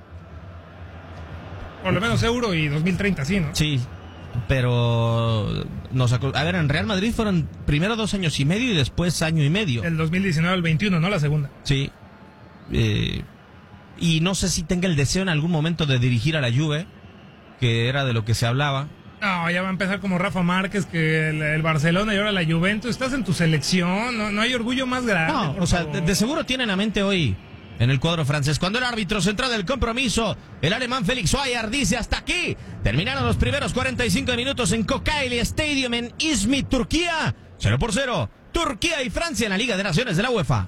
Por lo menos Euro y dos mil treinta, sí, ¿no? Sí, pero nos acu- a ver, en Real Madrid fueron primero dos años y medio y después año y medio. El dos mil diecinueve al veintiuno, ¿no? La segunda. Sí. Eh, y no sé si tenga el deseo en algún momento de dirigir a la Juve, que era de lo que se hablaba. No, ya va a empezar como Rafa Márquez, que el, el Barcelona y ahora la Juventus. Estás en tu selección, no, no hay orgullo más grande. No, por o sea, favor. de, de seguro tienen a mente hoy en el cuadro francés. Cuando el árbitro central del compromiso, el alemán Felix Weyer, dice hasta aquí. Terminaron los primeros cuarenta y cinco minutos en Kocaeli Stadium en Izmit, Turquía. cero por cero. Turquía y Francia en la Liga de Naciones de la UEFA.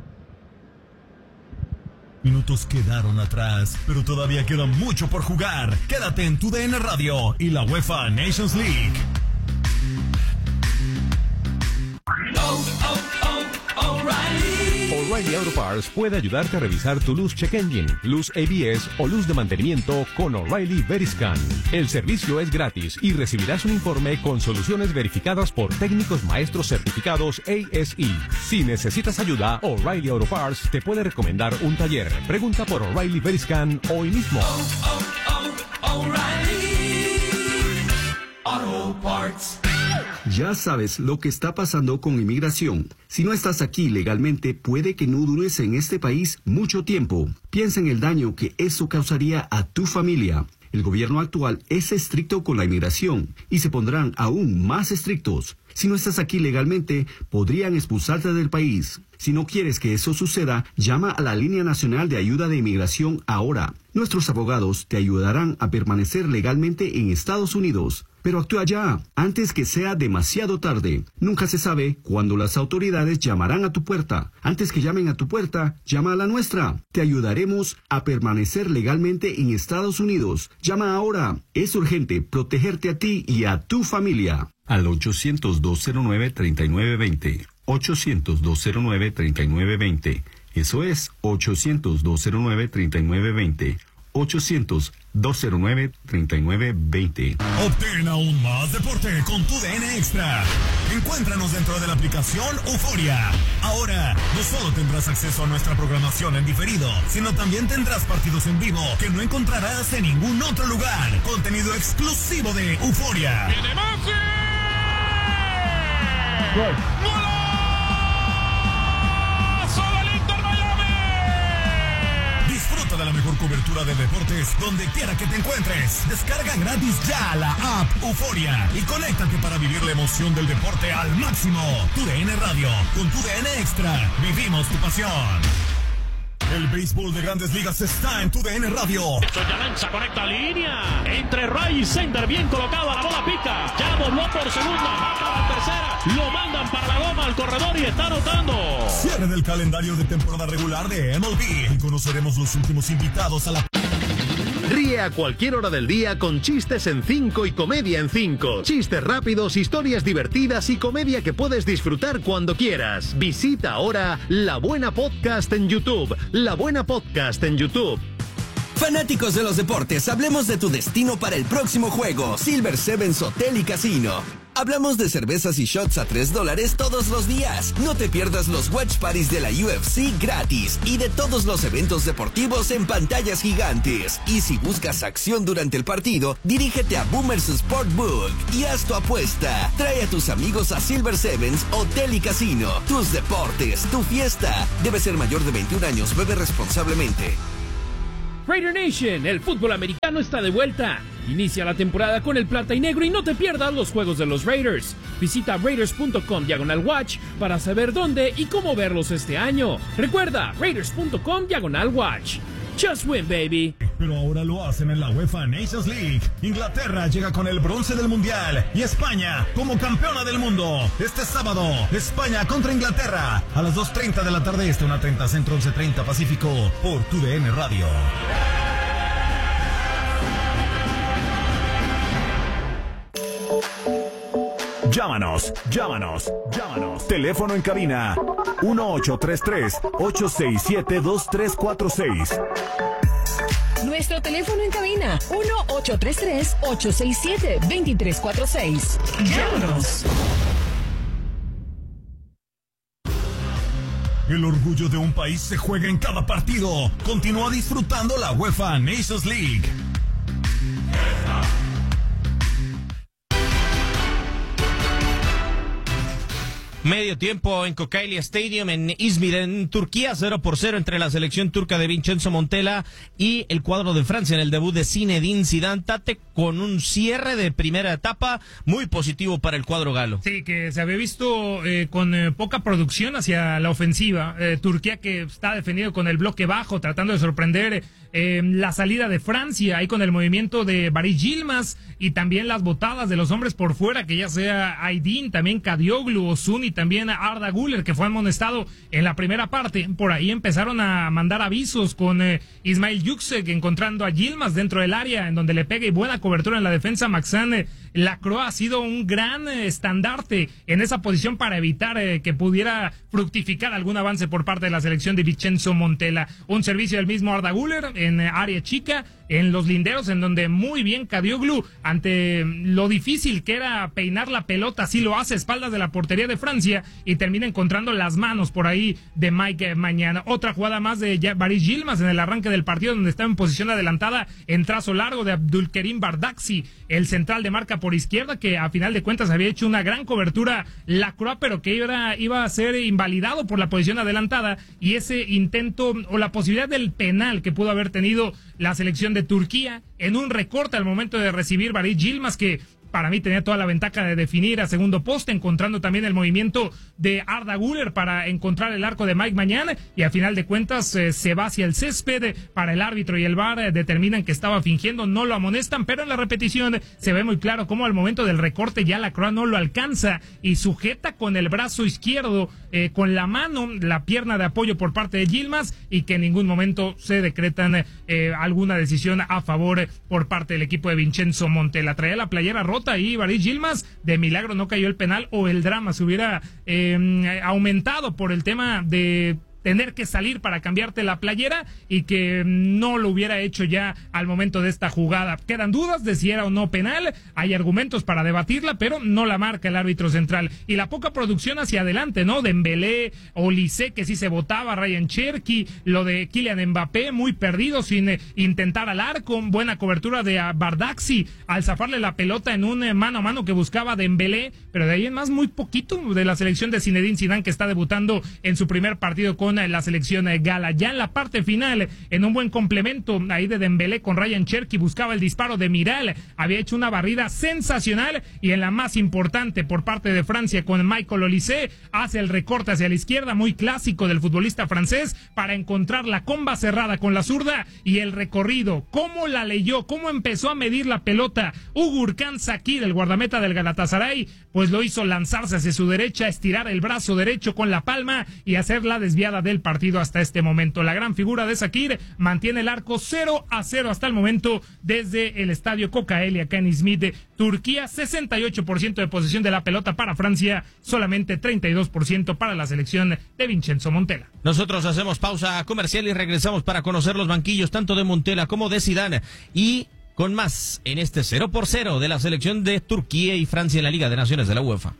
Minutos quedaron atrás, pero todavía queda mucho por jugar. Quédate en tu D N Radio y la UEFA Nations League. O'Reilly Auto Parts puede ayudarte a revisar tu luz check engine, luz A B S o luz de mantenimiento con O'Reilly Veriscan. El servicio es gratis y recibirás un informe con soluciones verificadas por técnicos maestros certificados A S E. Si necesitas ayuda, O'Reilly Auto Parts te puede recomendar un taller. Pregunta por O'Reilly Veriscan hoy mismo. Oh, oh, oh, O'Reilly Auto Parts. Ya sabes lo que está pasando con inmigración. Si no estás aquí legalmente, puede que no dures en este país mucho tiempo. Piensa en el daño que eso causaría a tu familia. El gobierno actual es estricto con la inmigración y se pondrán aún más estrictos. Si no estás aquí legalmente, podrían expulsarte del país. Si no quieres que eso suceda, llama a la Línea Nacional de Ayuda de Inmigración ahora. Nuestros abogados te ayudarán a permanecer legalmente en Estados Unidos. Pero actúa ya, antes que sea demasiado tarde. Nunca se sabe cuándo las autoridades llamarán a tu puerta. Antes que llamen a tu puerta, llama a la nuestra. Te ayudaremos a permanecer legalmente en Estados Unidos. Llama ahora. Es urgente protegerte a ti y a tu familia. Al ochocientos, dos cero nueve, tres nueve dos cero. ochocientos, dos cero nueve, tres nueve dos cero. Eso es ochocientos, dos cero nueve, tres nueve dos cero. ochocientos, dos cero nueve, tres nueve dos cero. Obtén aún más deporte con tu D N Extra. Encuéntranos dentro de la aplicación Euforia. Ahora, no solo tendrás acceso a nuestra programación en diferido, sino también tendrás partidos en vivo que no encontrarás en ningún otro lugar. Contenido exclusivo de Euforia. Disfruta de la mejor cobertura de deportes donde quiera que te encuentres. Descarga gratis ya la app Euforia y conéctate para vivir la emoción del deporte al máximo. Tu D N Radio, con tu D N Extra, vivimos tu pasión. El béisbol de Grandes Ligas está en tu D N Radio. Ya lanza, conecta línea. Entre Ray y Center, bien colocado, la bola pica. Ya dobló por segunda, marca la tercera. Lo mandan para la goma al corredor y está anotando. Cierre del calendario de temporada regular de M L B. Y conoceremos los últimos invitados a la Ríe a cualquier hora del día con chistes en cinco y comedia en cinco. Chistes rápidos, historias divertidas y comedia que puedes disfrutar cuando quieras. Visita ahora La Buena Podcast en YouTube. La Buena Podcast en YouTube. Fanáticos de los deportes, hablemos de tu destino para el próximo juego. Silver Sevens Hotel y Casino. Hablamos de cervezas y shots a tres dólares todos los días. No te pierdas los watch parties de la U F C gratis y de todos los eventos deportivos en pantallas gigantes. Y si buscas acción durante el partido, dirígete a Boomers Sportbook y haz tu apuesta. Trae a tus amigos a Silver Sevens Hotel y Casino. Tus deportes, tu fiesta. Debe ser mayor de veintiún años, bebe responsablemente. Raider Nation, el fútbol americano está de vuelta. Inicia la temporada con el plata y negro y no te pierdas los juegos de los Raiders. Visita raiders punto com diagonal watch para saber dónde y cómo verlos este año. Recuerda, raiders punto com diagonal watch. Just win, baby. Pero ahora lo hacen en la UEFA Nations League. Inglaterra llega con el bronce del Mundial y España como campeona del mundo. Este sábado, España contra Inglaterra a las dos treinta de la tarde este, una treinta centro, once treinta pacífico por tu D N Radio. Llámanos, llámanos, llámanos. Teléfono en cabina uno ocho tres tres, ocho seis siete, dos tres cuatro seis. Nuestro teléfono en cabina uno ocho tres tres, ocho seis siete, dos tres cuatro seis. Llámanos. El orgullo de un país se juega en cada partido. Continúa disfrutando la UEFA Nations League. Medio tiempo en Kocaeli Stadium en Izmir, en Turquía, cero por cero entre la selección turca de Vincenzo Montella y el cuadro de Francia en el debut de Zinedine Zidane. Tate, con un cierre de primera etapa muy positivo para el cuadro galo. Sí, que se había visto eh, con eh, poca producción hacia la ofensiva. Eh, Turquía, que está defendido con el bloque bajo, tratando de sorprender eh, la salida de Francia, ahí con el movimiento de Barış Yilmaz y también las botadas de los hombres por fuera, que ya sea Aydin, también Kadioglu, Ozun y también Arda Güler, que fue amonestado en la primera parte. Por ahí empezaron a mandar avisos con eh, Ismail Yüksek encontrando a Yilmaz dentro del área, en donde le pega y buena cobertura en la defensa. Maxán Lacroix ha sido un gran eh, estandarte en esa posición para evitar eh, que pudiera fructificar algún avance por parte de la selección de Vincenzo Montella. Un servicio del mismo Arda Güler en eh, área chica, en los linderos, en donde muy bien Kadioglu, ante lo difícil que era peinar la pelota, sí lo hace, espaldas de la portería de Francia, y termina encontrando las manos por ahí de Mike Mañana. Otra jugada más de Barış Yilmaz en el arranque del partido, donde estaba en posición adelantada en trazo largo de Abdülkerim Bardakci, el central de marca por izquierda, que a final de cuentas había hecho una gran cobertura Lacroix, pero que iba, iba a ser invalidado por la posición adelantada, y ese intento o la posibilidad del penal que pudo haber tenido la selección de Turquía en un recorte al momento de recibir Barış Yilmaz, que para mí tenía toda la ventaja de definir a segundo poste, encontrando también el movimiento de Arda Güler para encontrar el arco de Mike Mañana, y a final de cuentas eh, se va hacia el césped. Para el árbitro y el V A R eh, determinan que estaba fingiendo, no lo amonestan, pero en la repetición se ve muy claro cómo al momento del recorte ya Lacroix no lo alcanza y sujeta con el brazo izquierdo, eh, con la mano, la pierna de apoyo por parte de Yilmaz, y que en ningún momento se decretan eh, alguna decisión a favor eh, por parte del equipo de Vincenzo Montella. Traía la playera rota y Barış Yilmaz, de milagro no cayó el penal, o el drama se hubiera eh, aumentado por el tema de tener que salir para cambiarte la playera, y que no lo hubiera hecho ya al momento de esta jugada. Quedan dudas de si era o no penal, hay argumentos para debatirla, pero no la marca el árbitro central. Y la poca producción hacia adelante, ¿no? Dembélé, Olise, que sí se votaba, Ryan Cherki, lo de Kylian Mbappé, muy perdido, sin eh, intentar al arco, buena cobertura de Bardakci al zafarle la pelota en un eh, mano a mano que buscaba Dembélé, pero de ahí en más muy poquito de la selección de Zinedine Zidane, que está debutando en su primer partido con la selección gala. Ya en la parte final, en un buen complemento ahí de Dembélé con Ryan Cherki, buscaba el disparo de Miral, había hecho una barrida sensacional, y en la más importante por parte de Francia con Michael Olise, hace el recorte hacia la izquierda, muy clásico del futbolista francés, para encontrar la comba cerrada con la zurda, y el recorrido, cómo la leyó, cómo empezó a medir la pelota Ugurkan Sakir, el guardameta del Galatasaray, pues lo hizo lanzarse hacia su derecha, estirar el brazo derecho con la palma y hacer la desviada jugada del partido hasta este momento. La gran figura de Shaqiri mantiene el arco cero a cero hasta el momento desde el estadio Kocaeli acá en Izmit, Turquía. Sesenta y ocho por ciento de posesión de la pelota para Francia, solamente treinta y dos por ciento para la selección de Vincenzo Montella. Nosotros hacemos pausa comercial y regresamos para conocer los banquillos tanto de Montella como de Zidane y con más en este cero por cero de la selección de Turquía y Francia en la Liga de Naciones de la UEFA.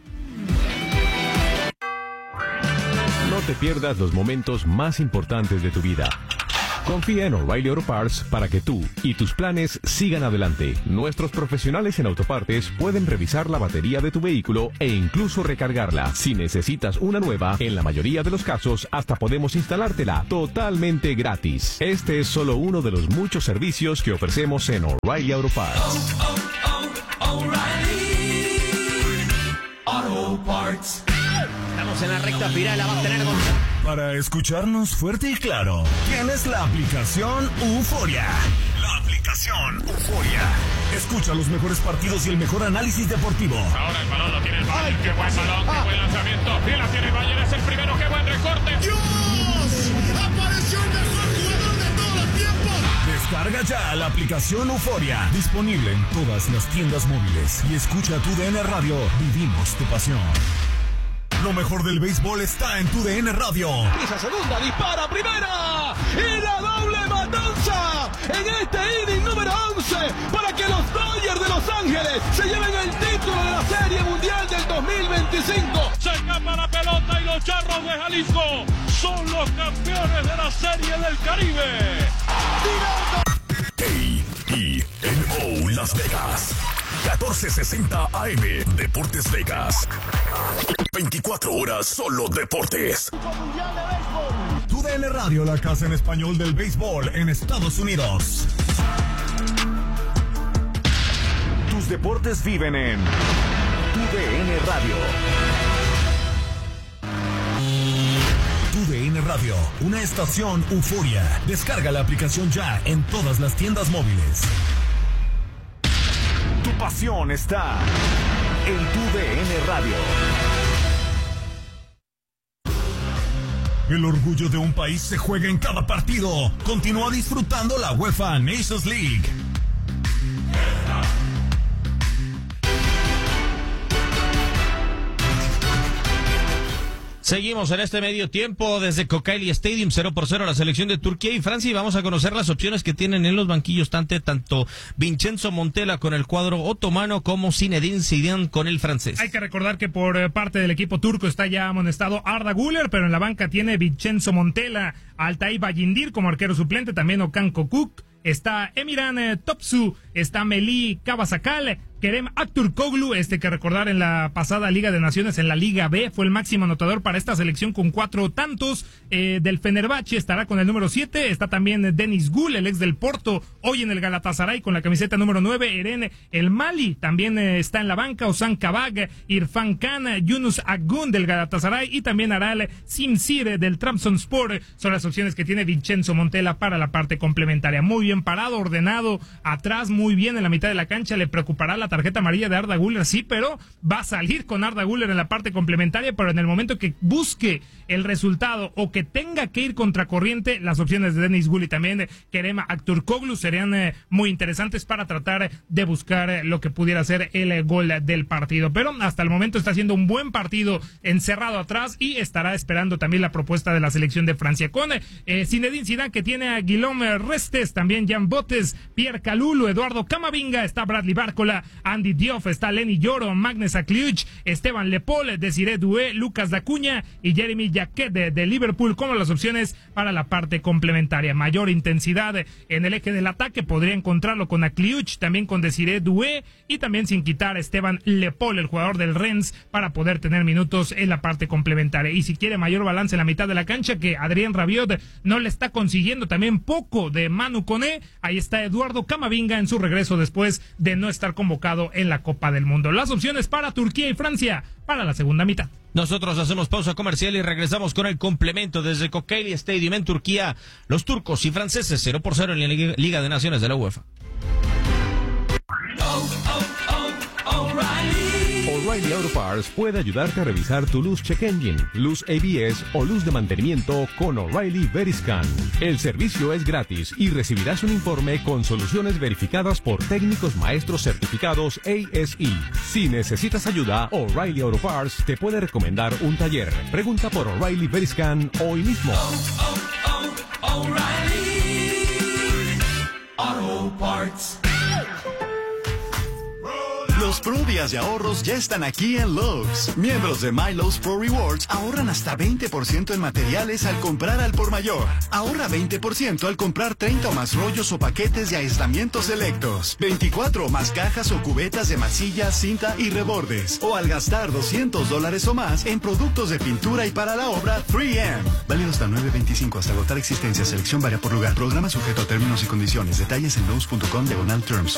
No te pierdas los momentos más importantes de tu vida. Confía en O'Reilly Auto Parts para que tú y tus planes sigan adelante. Nuestros profesionales en autopartes pueden revisar la batería de tu vehículo e incluso recargarla. Si necesitas una nueva, en la mayoría de los casos hasta podemos instalártela totalmente gratis. Este es solo uno de los muchos servicios que ofrecemos en O'Reilly Auto Parts. Oh, oh, oh, O'Reilly Auto Parts. Estamos en la recta final, la va a tener con... Para escucharnos fuerte y claro, tienes la aplicación Euforia. La aplicación Euforia. Escucha los mejores partidos y el mejor análisis deportivo. Ahora el balón lo tiene el Bayern. Qué buen balón, qué buen lanzamiento. Y la tiene el Bayern, es el primero, qué buen recorte. ¡Dios! ¡Apareció el mejor jugador de todos los tiempos! Descarga ya la aplicación Euforia. Disponible en todas las tiendas móviles. Y escucha tu D N Radio. Vivimos tu pasión. Lo mejor del béisbol está en tu D N Radio. Pisa segunda, dispara primera. Y la doble matanza en este inning número once para que los Dodgers de Los Ángeles se lleven el título de la Serie Mundial del dos mil veinticinco. Se escapa la pelota y los Charros de Jalisco son los campeones de la Serie del Caribe. A E N O Las Vegas. catorce sesenta A M Deportes Vegas. veinticuatro horas solo deportes. Tu D N Radio, la casa en español del béisbol en Estados Unidos. Tus deportes viven en Tu D N Radio. Tu D N Radio, una estación Euforia. Descarga la aplicación ya en todas las tiendas móviles. Tu pasión está en Tu D N Radio. El orgullo de un país se juega en cada partido. Continúa disfrutando la UEFA Nations League. Seguimos en este medio tiempo desde Kocaeli Stadium, cero por cero la selección de Turquía y Francia, y vamos a conocer las opciones que tienen en los banquillos tanto, tanto Vincenzo Montella con el cuadro otomano como Zinedine Zidane con el francés. Hay que recordar que por parte del equipo turco está ya amonestado Arda Güler, pero en la banca tiene Vincenzo Montella, Altay Bayindir como arquero suplente, también Okan Kokuk, está Emirhan eh, Topçu, está Melih Kabasakal, Kerem Aktürkoğlu, este que recordar en la pasada Liga de Naciones, en la Liga B, fue el máximo anotador para esta selección con cuatro tantos. Eh, del Fenerbahce estará con el número siete, está también Deniz Gül, el ex del Porto, hoy en el Galatasaray con la camiseta número nueve, Eren El Mali, también eh, está en la banca, Ozan Kabak, Irfan Khan, Yunus Akgün del Galatasaray y también Aral Simsir del Trabzonspor, son las opciones que tiene Vincenzo Montella para la parte complementaria. Muy bien parado, ordenado, atrás, muy bien en la mitad de la cancha, le preocupará la tarjeta amarilla de Arda Güler, sí, pero va a salir con Arda Güler en la parte complementaria, pero en el momento que busque el resultado o que tenga que ir contracorriente, las opciones de Deniz Gül y también Kerem Aktürkoğlu serían eh, muy interesantes para tratar de buscar eh, lo que pudiera ser el eh, gol del partido, pero hasta el momento está haciendo un buen partido encerrado atrás y estará esperando también la propuesta de la selección de Francia con eh, Zinedine Zidane, que tiene a Guillaume Restes, también Jan Botes, Pierre Kalulu, Eduardo Camavinga, está Bradley Barcola, Andy Diouf, está Lenny Yoro, Magnus Akliuch, Esteban Lepol, Desiree Doué, Lucas Dacuña y Jeremy Jacquet de, de Liverpool como las opciones para la parte complementaria. Mayor intensidad en el eje del ataque podría encontrarlo con Akliuch, también con Desiree Doué y también sin quitar a Esteban Lepol, el jugador del Rennes, para poder tener minutos en la parte complementaria. Y si quiere mayor balance en la mitad de la cancha, que Adrien Rabiot no le está consiguiendo, también poco de Manu Koné, ahí está Eduardo Camavinga en su regreso después de no estar convocado en la Copa del Mundo. Las opciones para Turquía y Francia para la segunda mitad. Nosotros hacemos pausa comercial y regresamos con el complemento desde Kocaeli Stadium en Turquía. Los turcos y franceses cero por cero en la Liga de Naciones de la UEFA. Oh, oh, oh, O'Reilly. O'Reilly Auto Parts puede ayudarte a revisar tu luz check engine, luz A B S o luz de mantenimiento con O'Reilly Veriscan. El servicio es gratis y recibirás un informe con soluciones verificadas por técnicos maestros certificados A S E. Si necesitas ayuda, O'Reilly Auto Parts te puede recomendar un taller. Pregunta por O'Reilly Veriscan hoy mismo. Oh, oh, oh, O'Reilly Auto Parts. Los Pro Días de ahorros ya están aquí en Lowe's. Miembros de MyLowe's Pro Rewards ahorran hasta veinte por ciento en materiales al comprar al por mayor. Ahorra veinte por ciento al comprar treinta o más rollos o paquetes de aislamientos selectos, veinticuatro o más cajas o cubetas de masilla, cinta y rebordes. O al gastar doscientos dólares o más en productos de pintura y para la obra tres eme. Válido hasta nueve veinticinco hasta agotar existencia. Selección varía por lugar. Programa sujeto a términos y condiciones. Detalles en Lowe's punto com diagonal terms.